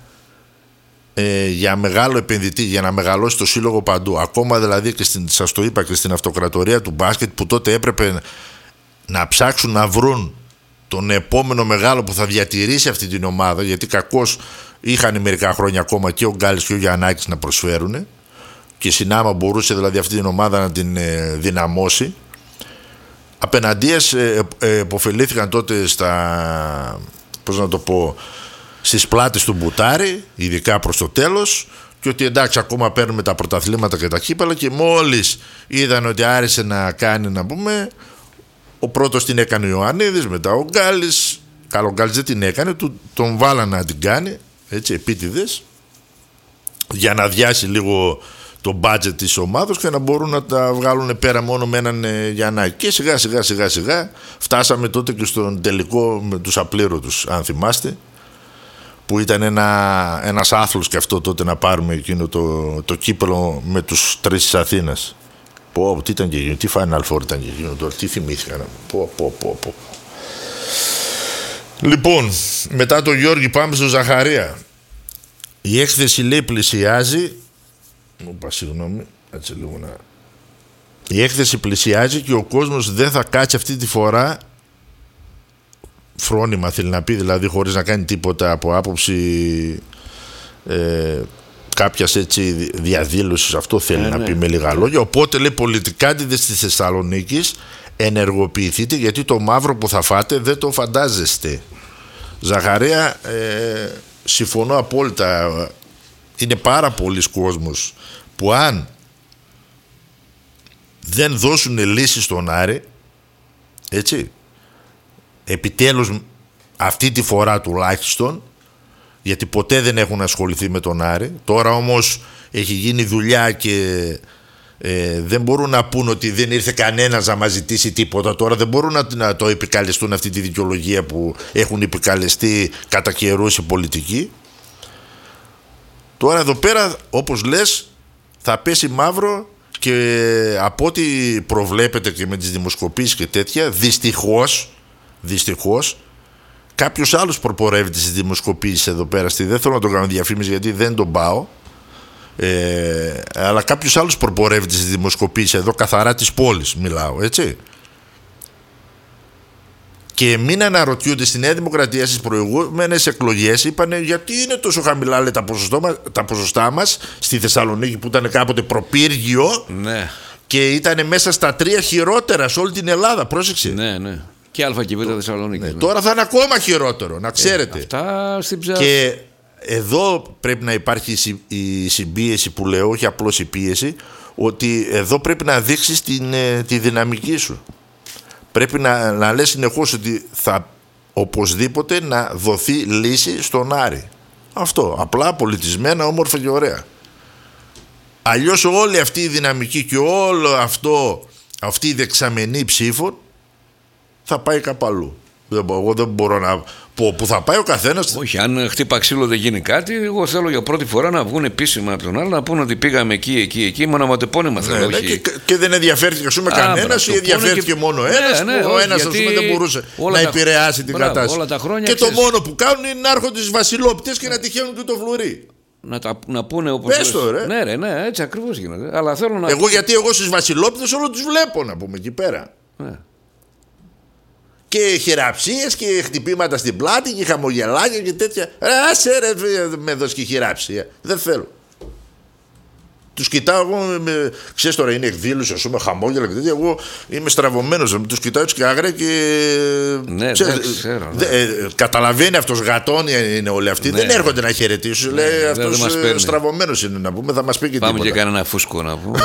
για μεγάλο επενδυτή, για να μεγαλώσει το σύλλογο παντού. Ακόμα δηλαδή και σας το είπα και στην αυτοκρατορία του μπάσκετ, που τότε έπρεπε να ψάξουν να βρουν τον επόμενο μεγάλο που θα διατηρήσει αυτή την ομάδα, γιατί κακώς είχαν μερικά χρόνια ακόμα και ο Γκάλης και ο Γιαννάκης να προσφέρουν, και Συνάμα μπορούσε δηλαδή αυτή την ομάδα να την δυναμώσει. Απέναντίας επωφελήθηκαν τότε στα, πώς να το πω, στις πλάτες του Μπουτάρη, ειδικά προς το τέλος, και ότι εντάξει ακόμα παίρνουμε τα πρωταθλήματα και τα κύπελα, και μόλις είδαν ότι άρχισε να κάνει, να πούμε, ο πρώτος την έκανε ο Ιωαννίδης, μετά ο Γκάλης. Καλό, ο Γκάλης δεν την έκανε, τον βάλανε να την κάνει, έτσι, επίτηδες, για να αδειάσει λίγο το budget της ομάδας και να μπορούν να τα βγάλουν πέρα μόνο με έναν Γιαννάκη. Και σιγά σιγά φτάσαμε τότε και στον τελικό με τους απλήρωτους, αν θυμάστε, που ήταν ένας άθλος και αυτό τότε να πάρουμε εκείνο το κύπελο με τους τρεις της Αθήνας. Τι ήταν και εκείνο, τι Final Four ήταν και εκείνο τώρα, τι θυμήθηκα. Λοιπόν, μετά το Γιώργη πάμε στο Ζαχαρία. Η έκθεση λέει πλησιάζει. Συγγνώμη, έτσι λίγο να. Η έκθεση πλησιάζει και ο κόσμος δεν θα κάτσει αυτή τη φορά φρόνημα, θέλει να πει, δηλαδή χωρίς να κάνει τίποτα από άποψη κάποιας έτσι διαδήλωσης. Αυτό θέλει να πει με λίγα λόγια. Οπότε λέει πολιτικάντιδες της Θεσσαλονίκης, ενεργοποιηθείτε, γιατί το μαύρο που θα φάτε δεν το φαντάζεστε. Ζαχαρία, συμφωνώ απόλυτα. Είναι πάρα πολλοί κόσμος που αν δεν δώσουν λύση στον Άρη, έτσι, επιτέλους αυτή τη φορά τουλάχιστον, γιατί ποτέ δεν έχουν ασχοληθεί με τον Άρη, τώρα όμως έχει γίνει δουλειά και δεν μπορούν να πούν ότι δεν ήρθε κανένας να μας ζητήσει τίποτα. Τώρα δεν μπορούν να το επικαλεστούν αυτή τη δικαιολογία που έχουν επικαλεστεί κατά καιρούς οι πολιτικοί. Τώρα εδώ πέρα, όπως λες, θα πέσει μαύρο, και από ό,τι προβλέπετε και με τις δημοσκοπήσεις και τέτοια, δυστυχώς κάποιος άλλος προπορεύεται στις δημοσκοπήσεις εδώ πέρα. Δεν θέλω να το κάνω διαφήμιση γιατί δεν τον πάω, αλλά κάποιος άλλος προπορεύεται στις δημοσκοπήσεις εδώ, καθαρά της πόλης μιλάω, έτσι. Και μην αναρωτιούνται, στη Νέα Δημοκρατία στις προηγούμενες εκλογές είπανε γιατί είναι τόσο χαμηλά, λέει, τα ποσοστά μας στη Θεσσαλονίκη, που ήταν κάποτε προπύργιο, ναι, και ήταν μέσα στα 3 χειρότερα σε όλη την Ελλάδα. Πρόσεξε. Ναι. Και Α και Β Θεσσαλονίκη. Ναι. Τώρα θα είναι ακόμα χειρότερο, να ξέρετε. Αυτά στην και εδώ πρέπει να υπάρχει η συμπίεση που λέω, όχι απλώς η πίεση, ότι εδώ πρέπει να δείξεις τη δυναμική σου. Πρέπει να λες συνεχώς ότι θα οπωσδήποτε να δοθεί λύση στον Άρη. Αυτό, απλά, πολιτισμένα, όμορφα και ωραία. Αλλιώς όλη αυτή η δυναμική και όλο αυτό, αυτή η δεξαμενή ψήφων θα πάει κάπου αλλού. Εγώ δεν μπορώ να πω που θα πάει ο καθένας. Όχι, αν χτύπα ξύλο δεν γίνει κάτι. Εγώ θέλω για πρώτη φορά να βγουν επίσημα από τον άλλο, να πούνε ότι πήγαμε εκεί, μόνο αματεπώνυμα θέλω. Ναι, και δεν ενδιαφέρθηκε κανένας, ή ενδιαφέρθηκε μόνο ένας. Ο ένας δεν μπορούσε να επηρεάσει την κατάσταση. Και το μόνο που κάνουν είναι να έρχονται στις βασιλόπιτες και να τυχαίνουν και το φλουρί. να πούνε όπως. Πες το, ρε. Ναι, ρε, ναι, έτσι ακριβώς γίνεται. Αλλά θέλω να. Γιατί εγώ στις Βασιλόπιτες όλο τους βλέπω, να πούμε, εκεί πέρα. Ναι. Και χειραψίες και χτυπήματα στην πλάτη και χαμογελάκια και τέτοια. Άσε ρε, με δώσει και χειραψία. Δεν θέλω. Τους κοιτάω εγώ, ξέρεις τώρα είναι εκδήλωση, ας πούμε, χαμόγελα και τέτοια. Εγώ είμαι στραβωμένος, τους κοιτάω έτσι και άγρια και. Ναι, δεν ξέρω. Ναι. Καταλαβαίνει αυτός, γατόνια είναι όλοι αυτοί. Ναι. Δεν έρχονται να χαιρετήσουν. Ναι, λέει αυτός στραβωμένος είναι, να πούμε, θα μας πει και πάμε τίποτα. Και κανένα φούσκο να πούμε.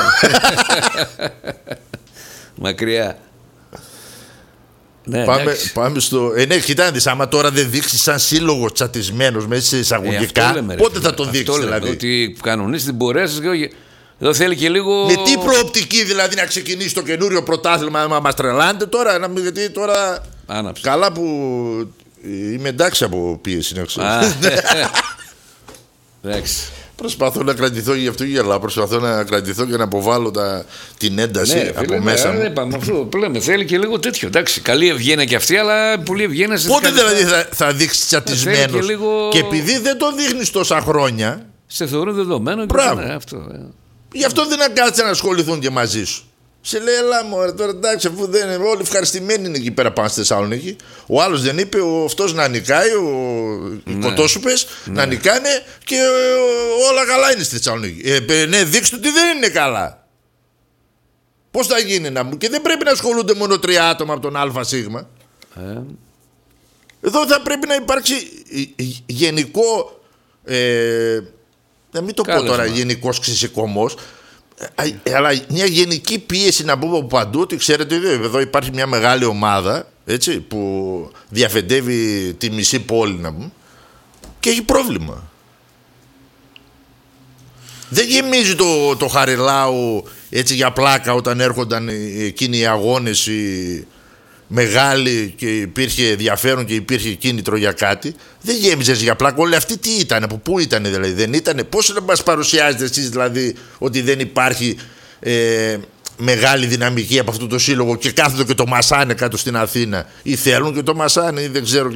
Μακριά. Ναι, πάμε στο. Ναι, κοιτάξτε, άμα τώρα δεν δείξει σαν σύλλογο τσατισμένος μέσα σε εισαγωγικά, πότε θα το δείξει δηλαδή? Ότι κανονίσει την πορεία σας. Εδώ θέλει και λίγο. Με τι προοπτική δηλαδή να ξεκινήσει το καινούριο πρωτάθλημα, άμα μας τρελάνετε τώρα? Γιατί τώρα. Άναψε. Καλά που είμαι εντάξει από πίεση, να ξέρεις. Εντάξει. Προσπαθώ να κρατηθώ, γι' αυτό γελάω. Προσπαθώ να κρατηθώ και να αποβάλω την ένταση από μέσα μου. Ναι, αυτό που λέμε. Θέλει και λίγο τέτοιο. Εντάξει, καλή ευγένεια και αυτή, αλλά πολύ ευγένεια. Πότε δηλαδή θα δείξει τσατισμένος? Και επειδή δεν το δείχνεις τόσα χρόνια. Σε θεωρώ δεδομένο. Μπράβο. Και αυτό. Γι' αυτό δεν κάτσε να ασχοληθούν και μαζί σου. Σε λέει, έλα μου, τώρα εντάξει, αφού δεν είναι όλοι ευχαριστημένοι είναι εκεί πέρα πάνω στη Θεσσαλονίκη. Ο άλλος δεν είπε, αυτός να νικάει, οι κοτόσουπες να νικάνε και όλα καλά είναι στη Θεσσαλονίκη. Ναι, δείξτε ότι δεν είναι καλά. Πώς θα γίνει να μου? Και δεν πρέπει να ασχολούνται μόνο 3 άτομα από τον ΑΣ. Εδώ θα πρέπει να υπάρξει γενικό. Να μην το πω τώρα γενικός ξεσηκωμός, αλλά μια γενική πίεση να πούμε από παντού, ότι ξέρετε εδώ υπάρχει μια μεγάλη ομάδα, έτσι, που διαφεντεύει τη μισή πόλη, να πούμε, και έχει πρόβλημα. Δεν γεμίζει το Χαριλάου έτσι για πλάκα όταν έρχονταν εκείνοι οι αγώνες μεγάλοι και υπήρχε ενδιαφέρον και υπήρχε κίνητρο για κάτι. Δεν γέμιζες για πλάκα. Όλοι αυτοί τι ήταν, από πού ήταν δηλαδή? Δεν ήτανε? Πώς να μας παρουσιάζετε εσείς δηλαδή ότι δεν υπάρχει μεγάλη δυναμική από αυτό το σύλλογο και κάθονται και το μασάνε κάτω στην Αθήνα? Ή θέλουν και το μασάνε ή δεν ξέρω,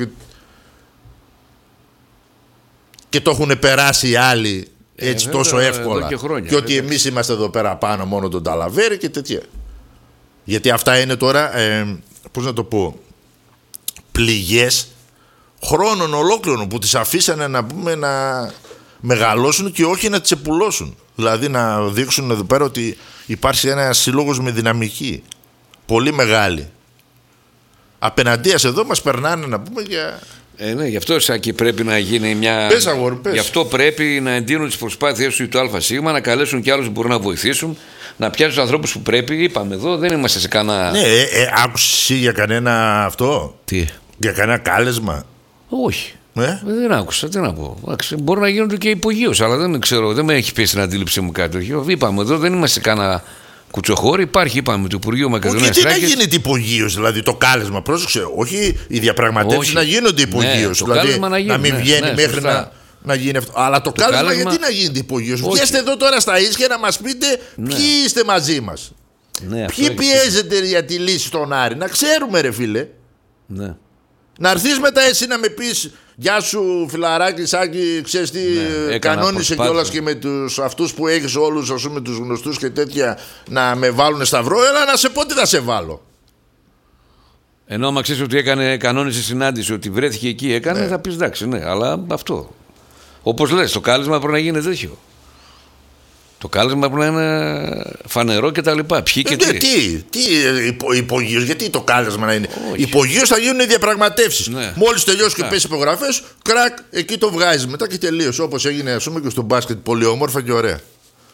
και το έχουν περάσει οι άλλοι έτσι τόσο εύκολα και ότι εμείς είμαστε εδώ πέρα πάνω μόνο τον Ταλαβέρη και τέτοια. Γιατί αυτά είναι τώρα πώς να το πω, πληγές χρόνων ολόκληρων που τις αφήσανε, να πούμε, να μεγαλώσουν και όχι να τις επουλώσουν. Δηλαδή να δείξουν εδώ πέρα ότι υπάρχει ένα σύλλογος με δυναμική πολύ μεγάλη. Απέναντίας εδώ μας περνάνε, να πούμε, για... Ναι, γι' αυτό Σάκη πρέπει να γίνει μια. Πες, αγόρι, πες. Γι' αυτό πρέπει να εντείνουν τις προσπάθειες του ΑΣ, να καλέσουν και άλλους που μπορούν να βοηθήσουν, να πιάσουν τους ανθρώπους που πρέπει. Είπαμε εδώ, δεν είμαστε σε κανένα. Ναι, άκουσες για κανένα αυτό? Τι? Για κανένα κάλεσμα? Όχι. Δεν άκουσα, τι να πω. Μπορεί να γίνονται και υπογείως, αλλά δεν ξέρω, δεν με έχει πει στην αντίληψή μου κάτι τέτοιο. Είπαμε εδώ, δεν είμαστε σε κανένα κουτσοχώρη. Υπάρχει, είπαμε, το Υπουργείο Μακεδονίας. Και τι να γίνεται υπογείως, δηλαδή το κάλεσμα, πρόσεξε. Όχι οι διαπραγματεύσεις να γίνονται υπογείως. Ναι, δηλαδή να μην βγαίνει μέχρι να γίνει αυτό. Αλλά το κάλεσμα γιατί να γίνεται υπογείως? Βγαίνετε εδώ τώρα στα ίσια να μας πείτε ποιοι είστε μαζί μας. Ναι, ποιοι πιέζετε για τη λύση στον Άρη. Να ξέρουμε, ρε φίλε. Ναι. Να έρθεις μετά εσύ να με πεις, γεια σου φιλαράκι, Σάκη, ξέρεις τι, κανόνισε κιόλας και με αυτούς που έχεις όλους, ας πούμε, τους γνωστούς και τέτοια, να με βάλουν σταυρό. Έλα να σε πω τι θα σε βάλω. Ενώ άμα ξέρεις ότι κανόνισε συνάντηση, ότι βρέθηκε εκεί, έκανε, θα πεις εντάξει, ναι, αλλά αυτό. Όπως λες, το κάλεσμα πρέπει να γίνει τέτοιο. Το κάλεσμα πρέπει να είναι φανερό και τα λοιπά. Ποιοι και τι υπογείως, γιατί το κάλεσμα να είναι? Υπογείως θα γίνουν οι διαπραγματεύσεις. Ναι. Μόλις τελειώσει και πέσει υπογραφές, κρακ, εκεί το βγάζεις μετά και τελείωσε. Όπως έγινε, ας πούμε, και στο μπάσκετ, πολύ όμορφα και ωραία.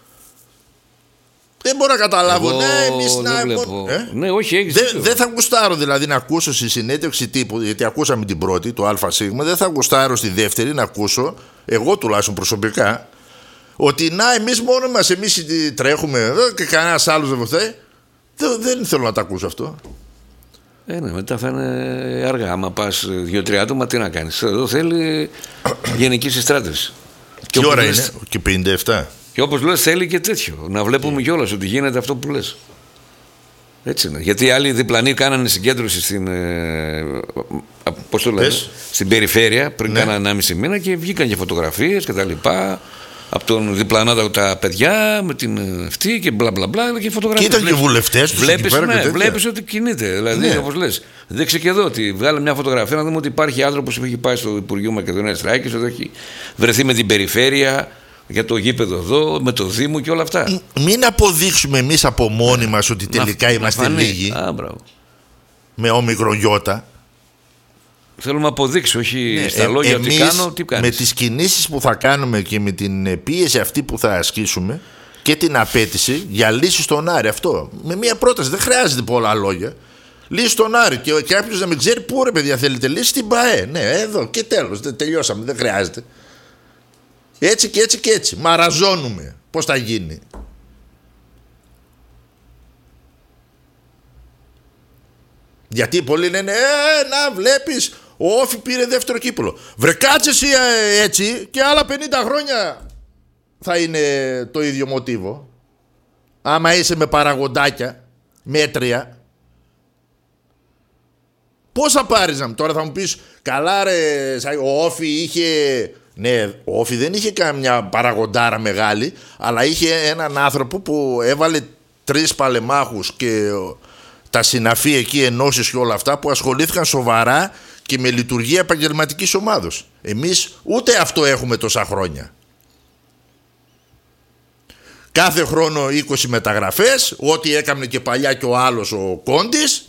Δεν μπορώ να καταλάβω. Ναι, όχι, δεν θα γουστάρω δηλαδή να ακούσω στη συνέντευξη τύπου, γιατί ακούσαμε την πρώτη, το ΑΣ, δεν θα γουστάρω στη δεύτερη να ακούσω, εγώ τουλάχιστον προσωπικά, ότι να εμείς μόνο μας, εμείς τρέχουμε εδώ και κανένας άλλος δεν βοηθάει. Δεν θέλω να τα ακούσω αυτό. Ναι, μετά θα είναι αργά. Άμα πας 2-3 άτομα, τι να κάνεις? Εδώ θέλει γενική συστράτευση. Τι ώρα είναι? Και 57. Και όπως λες, θέλει και τέτοιο. Να βλέπουμε κιόλας ότι γίνεται αυτό που λες. Έτσι είναι. Γιατί άλλοι διπλανοί κάνανε συγκέντρωση στην, πώς το λένε, στην περιφέρεια πριν κάνα 1,5 μήνα και βγήκαν και φωτογραφίες και τα λοιπά. από τον διπλανά τα παιδιά με την αυτή και μπλα μπλα μπλα και φωτογραφίες. Και ήταν και βουλευτές τους. Βλέπεις ότι κινείται. Δηλαδή, όπως λες, δείξε και εδώ ότι βγάλε μια φωτογραφία να δούμε ότι υπάρχει άνθρωπος που έχει πάει στο Υπουργείο Μακεδονίας Θράκης, ότι έχει βρεθεί με την περιφέρεια για το γήπεδο εδώ, με το Δήμο και όλα αυτά. Μην αποδείξουμε εμείς από μόνοι μας ότι τελικά είμαστε λίγοι. Με όμικρον γιώτα. Θέλω να αποδείξω, όχι στα λόγια ότι κάνω, τι κάνεις. Με τις κινήσεις που θα κάνουμε και με την πίεση αυτή που θα ασκήσουμε και την απέτηση για λύση στον Άρη, αυτό. Με μια πρόταση, δεν χρειάζεται πολλά λόγια. Λύση στον Άρη και κάποιος να μην ξέρει πού ρε παιδιά θέλετε λύση, στην ΠΑΕ. Ναι, εδώ και τέλος, τελειώσαμε, δεν χρειάζεται. Έτσι και έτσι και έτσι. Μαραζώνουμε. Πώς θα γίνει. Γιατί πολλοί λένε να βλέπεις, ο Όφη πήρε δεύτερο κύπελλο. Βρε κάτσε εσύ έτσι και άλλα 50 χρόνια θα είναι το ίδιο μοτίβο. Άμα είσαι με παραγοντάκια μέτρια, πώς θα πάρεις τώρα? Θα μου πεις καλά ρε, ο Όφη είχε... Ναι, ο Όφη δεν είχε καμιά παραγοντάρα μεγάλη, αλλά είχε έναν άνθρωπο που έβαλε 3 παλεμάχους και τα συναφή εκεί ενώσεις και όλα αυτά που ασχολήθηκαν σοβαρά και με λειτουργία επαγγελματικής ομάδος. Εμείς ούτε αυτό έχουμε τόσα χρόνια. Κάθε χρόνο 20 μεταγραφές, ό,τι έκαμε και παλιά και ο άλλος ο Κόντης,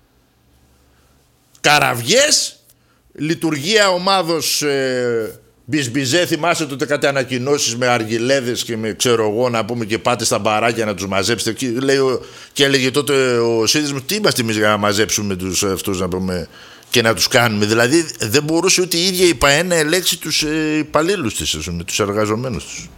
καραβιές, λειτουργία ομάδος μπιζμπιζέ, θυμάσαι τότε κάτι ανακοινώσεις με αργιλέδες και με ξέρω εγώ να πούμε και πάτε στα μπαράκια να τους μαζέψετε και έλεγε τότε ο σύνδεσμος τι είμαστε εμείς για να μαζέψουμε τους αυτούς να πούμε και να τους κάνουμε. Δηλαδή δεν μπορούσε ούτε η ίδια η ΠΑΕ να ελέξει τους υπαλλήλους της, τους εργαζομένους τους.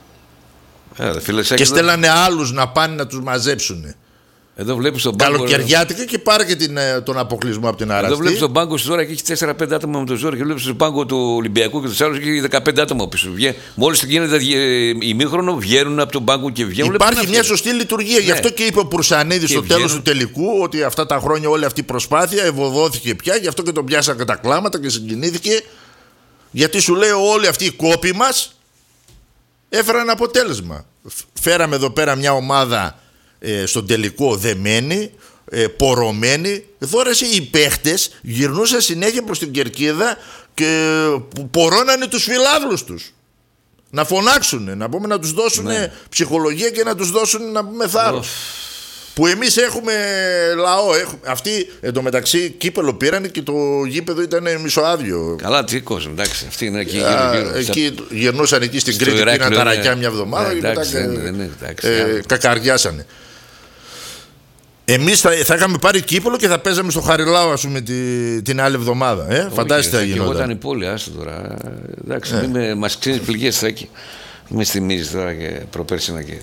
Και στέλνανε άλλους να πάνε να τους μαζέψουν. Εδώ βλέπεις τον πάγκο. Καλοκαιριάτικα και πάρε και τον αποκλεισμό από την Αραστή. Εδώ βλέπεις τον πάγκο στη ώρα και έχει 4-5 άτομα με το ζόρι. Και βλέπεις τον πάγκο του Ολυμπιακού και του άλλου και έχει 15 άτομα πίσω. Μόλις γίνεται ημίχρονο, βγαίνουν από τον πάγκο και βγαίνουν. Υπάρχει μια σωστή λειτουργία. Γι' αυτό και είπε ο Προυσανίδης στο τέλος του τελικού ότι αυτά τα χρόνια όλη αυτή η προσπάθεια ευωδόθηκε πια. Γι' αυτό και τον πιάσαν κατά κλάματα και συγκινήθηκε. Γιατί σου λέει όλοι αυτοί οι κόποι μας έφεραν αποτέλεσμα. Φέραμε εδώ πέρα μια ομάδα στον τελικό δεμένη, πορωμένη. Δώρεσε οι παίχτες γυρνούσαν συνέχεια προς την κερκίδα και πορώνανε τους φιλάθλους τους να φωνάξουν, να πούμε, να τους δώσουν ψυχολογία και να τους δώσουν να πούμε θάρρος. Που εμείς έχουμε λαό. Αυτοί εντωμεταξύ κύπελο πήραν και το γήπεδο ήταν μισοάδιο. Καλά, τσίκος, εντάξει. Αυτοί είναι εκεί εκεί γυρνούσαν εκεί στην Κρήτη, πήραν ταρακιά μια εβδομάδα και μετά κακαριάσανε. Εμείς θα είχαμε πάρει κύπελο και θα παίζαμε στο Χαριλάου, ας πούμε, την άλλη εβδομάδα. Φαντάζεστε τι θα γινόταν. Εγώ ήταν η πόλη, άστο τώρα. Εντάξει, μας ξύνεις πληγές εκεί. Με θυμίζεις τώρα και προπέρσινα και...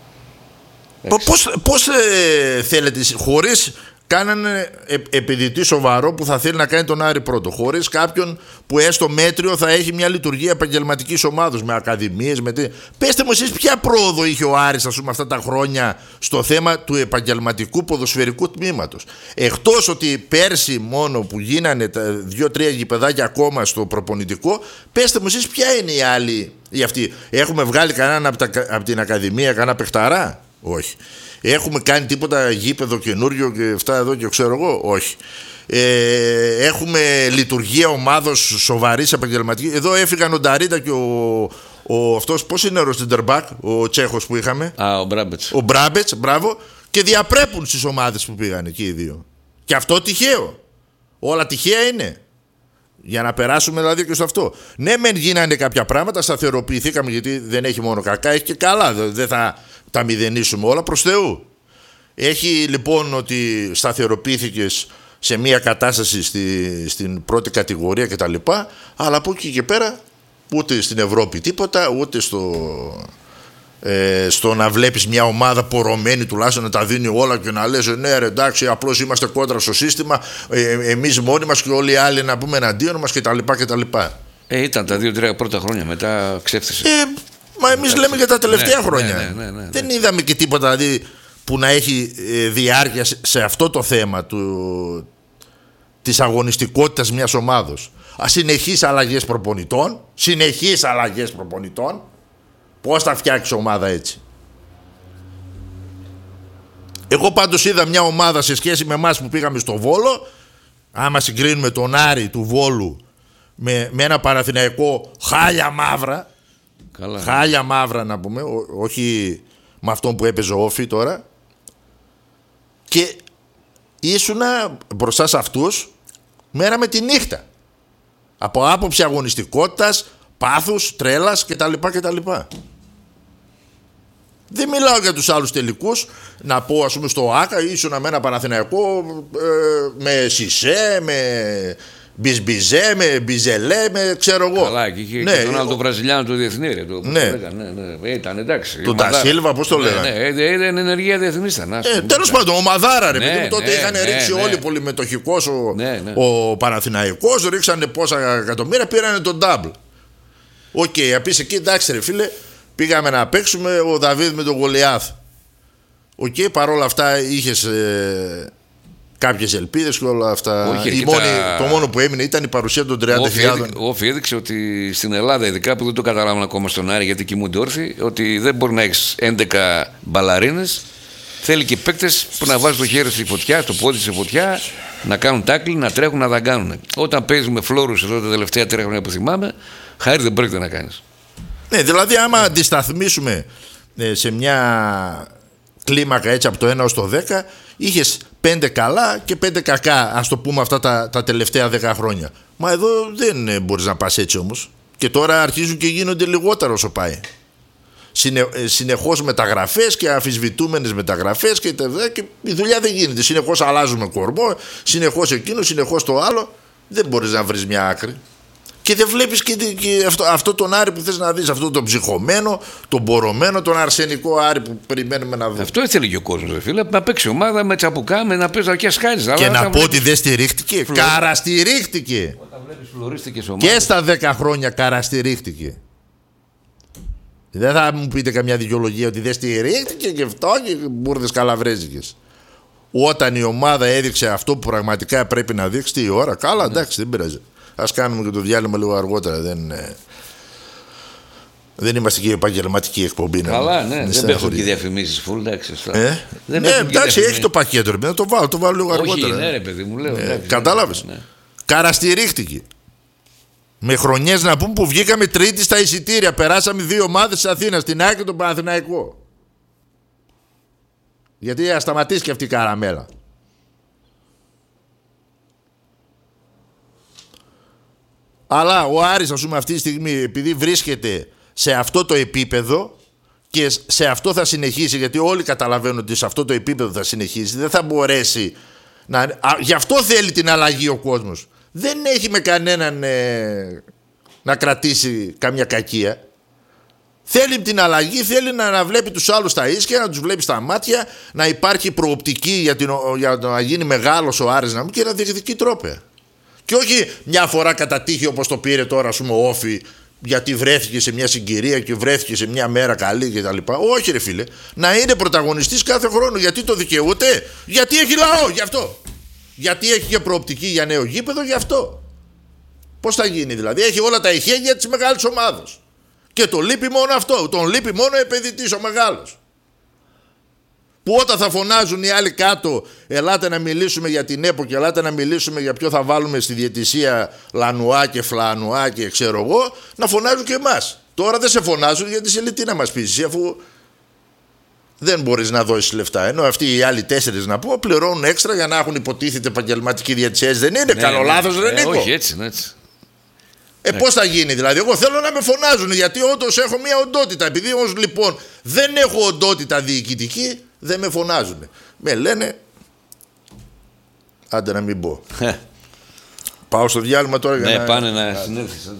Πώς θέλετε, χωρίς κάνανε επιδυτή σοβαρό που θα θέλει να κάνει τον Άρη πρώτο, χωρίς κάποιον που έστω μέτριο θα έχει μια λειτουργία επαγγελματικής ομάδος με ακαδημίες, πέστε μου εσείς ποια πρόοδο είχε ο Άρης, ας πούμε, αυτά τα χρόνια στο θέμα του επαγγελματικού ποδοσφαιρικού τμήματος, εκτός ότι πέρσι μόνο που γίνανε τα 2-3 γηπεδάκια ακόμα στο προπονητικό. Πέστε μου εσείς ποια είναι η άλλη ή αυτή. Έχουμε βγάλει κανέναν από την ακαδημία, κανένα παιχταρά? Όχι. Έχουμε κάνει τίποτα γήπεδο καινούριο και αυτά εδώ και ξέρω εγώ? Όχι. Έχουμε λειτουργία ομάδος σοβαρής επαγγελματικής. Εδώ έφυγαν ο Νταρίτα και αυτός, πώς είναι ο Στερμπακ, ο Τσέχος που είχαμε. Ο Μπράμπετς. Ο Μπράμπετς, μπράβο. Και διαπρέπουν στις ομάδες που πήγαν εκεί οι δύο. Και αυτό τυχαίο. Όλα τυχαία είναι. Για να περάσουμε δηλαδή και σε αυτό. Ναι, μεν γίνανε κάποια πράγματα, σταθεροποιηθήκαμε, γιατί δεν έχει μόνο κακά, έχει και καλά. Δεν θα τα μηδενίσουμε όλα, προς Θεού. Έχει λοιπόν ότι σταθεροποιήθηκες σε μια κατάσταση στην πρώτη κατηγορία κτλ. Αλλά από εκεί και πέρα ούτε στην Ευρώπη τίποτα, ούτε στο να βλέπεις μια ομάδα πορωμένη τουλάχιστον να τα δίνει όλα και να λες ναι ρε εντάξει, απλώς είμαστε κόντρα στο σύστημα, εμείς μόνοι μας και όλοι οι άλλοι να πούμε εναντίον μας κτλ. Ήταν τα 2-3 πρώτα χρόνια, μετά ξέφθησε. Μα εμείς λέμε για τα τελευταία χρόνια. Δεν είδαμε και τίποτα δηλαδή που να έχει διάρκεια σε αυτό το θέμα της αγωνιστικότητας μιας ομάδος. Συνεχείς αλλαγές προπονητών, Πώς θα φτιάξει ομάδα έτσι? Εγώ πάντως είδα μια ομάδα σε σχέση με εμάς που πήγαμε στο Βόλο, άμα συγκρίνουμε τον Άρη του Βόλου με ένα Παναθηναϊκό χάλια μαύρα. Καλά. Χάλια μαύρα να πούμε, όχι με αυτόν που έπαιζε ο Όφη τώρα. Και ήσουνα μπροστά σε αυτούς μέρα με τη νύχτα. Από άποψη αγωνιστικότητας, πάθους, τρέλας κτλ. Δεν μιλάω για τους άλλους τελικούς. Να πω, ας πούμε, στο ΆΚΑ ήσουνα με ένα Παναθηναϊκό με Σισέ, με Μπιζμπιζέ, με Μπιζελέ, με ξέρω εγώ. Καλά, και είχε και τον άλλο τον Βραζιλιάνο του διεθνή. Ήταν εντάξει. Τον Τασίλβα, πώς το λέγανε. Ήταν ενεργεία διεθνή. Τέλος πάντων, ομαδάρα ρε. Τότε είχαν ρίξει όλοι πολυμετοχικός ο Παναθηναϊκός, ρίξανε πόσα εκατομμύρια, πήρανε τον double. Οκ, επίσης εκεί εντάξει ρε φίλε, πήγαμε να παίξουμε ο Δαβίδ με τον Γολιάθ. Οκ, παρόλα αυτά είχες κάποιες ελπίδες και όλα αυτά. Το μόνο που έμεινε ήταν η παρουσία των 30.000. Όφη έδειξε ότι στην Ελλάδα, ειδικά που δεν το καταλάβουν ακόμα στον Άρη γιατί κοιμούνται όρθιοι, ότι δεν μπορεί να έχεις 11 μπαλαρίνες. Θέλει και παίκτες που να βάζουν το χέρι στη φωτιά, το πόδι στη φωτιά, να κάνουν τάκλι, να τρέχουν, να δαγκάνουν. Όταν παίζουμε φλόρους εδώ τα τελευταία 3 χρόνια που θυμάμαι, χάρη δεν πρόκειται να κάνεις. Ναι, δηλαδή άμα αντισταθμίσουμε σε μια κλίμακα έτσι από το 1 ως το 10, είχες 5 καλά και 5 κακά, ας το πούμε, αυτά τα τελευταία 10 χρόνια. Μα εδώ δεν μπορείς να πας έτσι όμως. Και τώρα αρχίζουν και γίνονται λιγότερο όσο πάει. Συνεχώς μεταγραφές και αμφισβητούμενες μεταγραφές και η δουλειά δεν γίνεται. Συνεχώς αλλάζουμε κορμό, συνεχώς εκείνο, συνεχώς το άλλο. Δεν μπορείς να βρεις μια άκρη. Και δεν βλέπεις και αυτό τον Άρη που θες να δεις, αυτό τον ψυχωμένο, τον μπορωμένο, τον αρσενικό Άρη που περιμένουμε να δούμε. Αυτό ήθελε και ο κόσμος, φίλε, να παίξει ομάδα με τσαπουκά, να παίζει αρκετά σκάλιζα. Και να πω ότι δεν στηρίχτηκε. Καραστηρίχτηκε. Όταν βλέπεις φλωρίστικες ομάδες. Και στα 10 χρόνια καραστηρίχτηκε. Δεν θα μου πείτε καμιά δικαιολογία ότι δεν στηρίχτηκε και αυτό και μπουρδες καλαβρέζικες. Όταν η ομάδα έδειξε αυτό που πραγματικά πρέπει να δείξει, τι ώρα, καλά, εντάξει, δεν πειράζει. Ας κάνουμε και το διάλειμμα λίγο αργότερα. Δεν είμαστε και επαγγελματική εκπομπή. Καλά, ναι, δεν πέφτουν και διαφημίσεις φουλ, εντάξει. Ναι, εντάξει, έχει το πακέτο, ρε, το βάλω λίγο αργότερα. Όχι, ναι, ρε παιδί μου, λέω. Κατάλαβες. Καραστηρίχτηκε. Με χρονιές να πούμε που βγήκαμε τρίτη στα εισιτήρια. Περάσαμε 2 ομάδες της Αθήνας, την ΑΕΚ και τον Παναθηναϊκό. Γιατί ας σταματήσει και αυτή η καραμέλα. Αλλά ο Άρης, ας πούμε, αυτή τη στιγμή, επειδή βρίσκεται σε αυτό το επίπεδο και σε αυτό θα συνεχίσει, γιατί όλοι καταλαβαίνουν ότι σε αυτό το επίπεδο θα συνεχίσει, δεν θα μπορέσει να... Γι' αυτό θέλει την αλλαγή ο κόσμος. Δεν έχει με κανέναν να κρατήσει καμιά κακία. Θέλει την αλλαγή, θέλει να βλέπει τους άλλους στα ίσια, να τους βλέπει στα μάτια, να υπάρχει προοπτική για να γίνει μεγάλος ο Άρης και να διεκδικεί τρόπαια. Και όχι μια φορά κατά τύχη όπως το πήρε τώρα, ας πούμε, ο Όφη, γιατί βρέθηκε σε μια συγκυρία και βρέθηκε σε μια μέρα καλή κτλ. Όχι, ρε φίλε, να είναι πρωταγωνιστής κάθε χρόνο. Γιατί το δικαιούται, γιατί έχει λαό, γι' αυτό. Γιατί έχει και προοπτική για νέο γήπεδο, γι' αυτό. Πώς θα γίνει δηλαδή, έχει όλα τα ειχέγγυα της μεγάλης ομάδας. Και το λείπει μόνο αυτό, τον λείπει μόνο ο επενδυτής, ο μεγάλος. Που όταν θα φωνάζουν οι άλλοι κάτω, ελάτε να μιλήσουμε για την ΕΠΟ και ελάτε να μιλήσουμε για ποιο θα βάλουμε στη διαιτησία Λανουά και Φλανουά και ξέρω εγώ, να φωνάζουν και εμάς. Τώρα δεν σε φωνάζουν γιατί σε λέει τι να μας πεις, αφού δεν μπορείς να δώσεις λεφτά. Ενώ αυτοί οι άλλοι 4 να πω πληρώνουν έξτρα για να έχουν υποτίθεται επαγγελματική διαιτησία. Δεν είναι καλό λάθος, δεν είναι. Όχι, έτσι, έτσι. Πώς θα γίνει δηλαδή, εγώ θέλω να με φωνάζουν γιατί όντως έχω μια οντότητα. Επειδή όμως λοιπόν δεν έχω οντότητα διοικητική, δεν με φωνάζουν. Με λένε, άντε να μην πω. Πάω στο διάλειμμα τώρα για να... πάνε να συνέλθεις.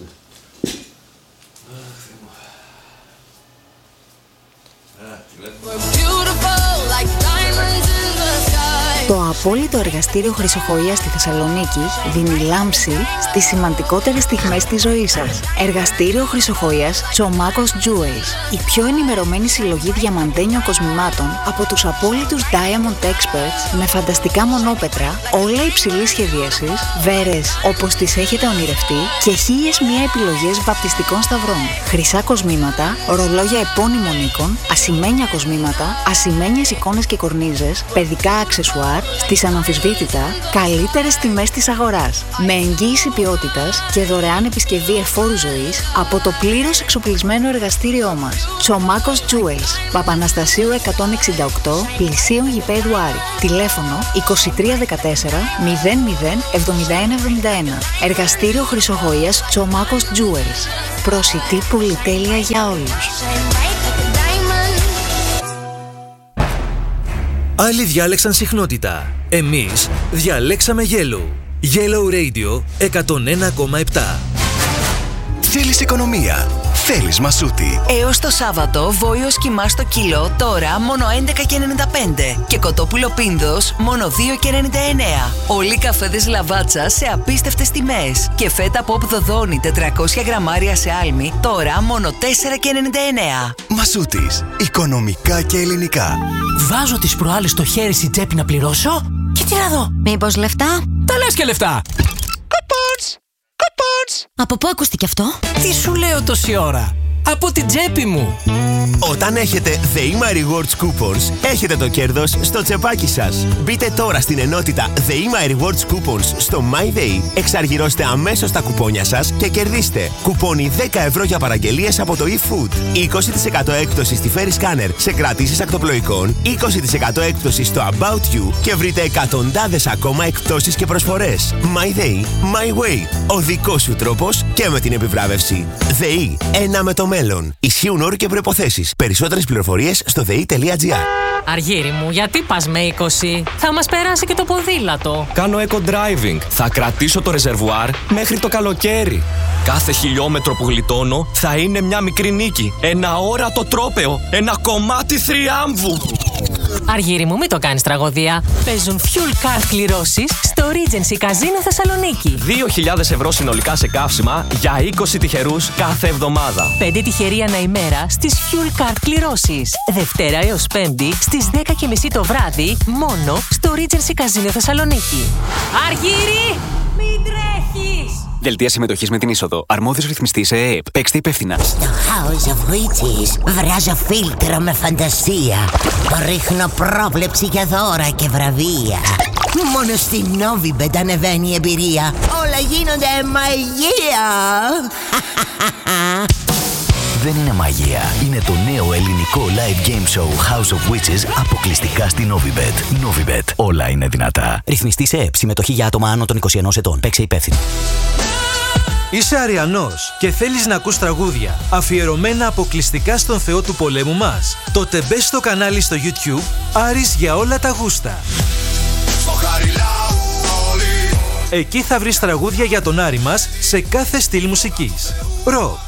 Το απόλυτο εργαστήριο χρυσοχοΐας στη Θεσσαλονίκη δίνει λάμψη στις σημαντικότερες στιγμές της ζωής σας. Εργαστήριο χρυσοχοΐας Τσομάκος Jewels. Η πιο ενημερωμένη συλλογή διαμαντένιων κοσμημάτων από τους απόλυτους Diamond Experts με φανταστικά μονόπετρα, όλα υψηλής σχεδίασης, βέρες όπως τις έχετε ονειρευτεί και 1001 επιλογές βαπτιστικών σταυρών. Χρυσά κοσμήματα, ορολόγια επώνυμων οίκων, ασημένια κοσμήματα, ασημένιες εικόνες και κορνίζες, παιδικά αξεσουάρ στις αναμφισβήτητα καλύτερες τιμές της αγοράς. Με εγγύηση ποιότητας και δωρεάν επισκευή εφόρου ζωής από το πλήρως εξοπλισμένο εργαστήριό μας. Τσομάκος Jewels, Παπαναστασίου 168, πλησίον γηπέδου Άρη. Τηλέφωνο 2314 00 7171. Εργαστήριο χρυσοχοΐας Τσομάκος Jewels. Προσιτή πολυτέλεια για όλους. Άλλοι διάλεξαν συχνότητα. Εμείς διαλέξαμε Yellow. Yellow Radio 101,7. Θέλεις οικονομία. Θέλεις Μασούτη. Έως το Σάββατο βόηος κιμάς το κιλό τώρα μόνο 11,95 και κοτόπουλο πίνδος μόνο 2,99. Όλοι οι καφέδες Λαβάτσα σε απίστευτες τιμές και φέτα Pop Δοδόνη 400 γραμμάρια σε άλμη τώρα μόνο 4,99. Μασούτης. Οικονομικά και ελληνικά. Βάζω τις προάλλες το χέρι στη τσέπη να πληρώσω και τι να δω. Μήπως λεφτά? Τα λες και λεφτά. Από πού ακούστηκε αυτό? Τι σου λέω τόση ώρα? Από την τσέπη μου. Όταν έχετε The Rewards Coupons, έχετε το κέρδος στο τσεπάκι σας. Μπείτε τώρα στην ενότητα The Rewards Coupons στο MyDay, εξαργυρώστε αμέσως τα κουπόνια σας και κερδίστε κουπόνι 10 ευρώ για παραγγελίες από το eFood, 20% έκπτωση στη Ferry Scanner σε κρατήσεις ακτοπλοϊκών, 20% έκπτωση στο About You και βρείτε εκατοντάδες ακόμα εκπτώσεις και προσφορές. MyDay, My Way. Ο δικός σου τρόπος και με την επιβράβευση. ΔΕΗ, ένα με το μέλλον. Ισχύουν όροι και προϋποθέσεις. Περισσότερες πληροφορίες στο ΔΕΗ.gr. Αργύρι μου, γιατί πας με 20? Θα μας περάσει και το ποδήλατο. Κάνω eco-driving. Θα κρατήσω το ρεζερβουάρ μέχρι το καλοκαίρι. Κάθε χιλιόμετρο που γλιτώνω θα είναι μια μικρή νίκη. Ένα όρατο τρόπαιο. Ένα κομμάτι θριάμβου. Αργύρι μου, μην το κάνεις τραγωδία. Παίζουν fuel card κληρώσεις στο Regency Casino Θεσσαλονίκη. 2.000 ευρώ συνολικά σε καύσιμα για 20 τυχερούς κάθε εβδομάδα. 5 τυχεροί ανά ημέρα στις fuel card κληρώσεις. Δευτέρα έως Πέμπτη στις 10:30 το βράδυ μόνο στο Regency Casino Θεσσαλονίκη. Αργύρι, μην τρέχεις! Δελτία συμμετοχής με την είσοδο. Αρμόδιος ρυθμιστής ΕΕΠ. Παίξτε υπεύθυνα. Στο House of Witches βράζω φίλτρο με φαντασία. Ρίχνω πρόβλεψη για δώρα και βραβεία. Μόνο στη Novibet ανεβαίνει η εμπειρία. Όλα γίνονται μαγεία. Δεν είναι μαγεία. Είναι το νέο ελληνικό live game show House of Witches αποκλειστικά στη Novibet. Novibet. Όλα είναι δυνατά. Ρυθμιστής ΕΕΠ. Συμμετοχή για άτομα άνω των 21 ετών. Παίξε υπεύθυνα. Είσαι Αριανός και θέλεις να ακούς τραγούδια αφιερωμένα αποκλειστικά στον Θεό του πολέμου μας? Τότε μπες στο κανάλι στο YouTube Άρης για όλα τα γούστα. Εκεί θα βρεις τραγούδια για τον Άρη μας σε κάθε στυλ μουσικής. Ροκ,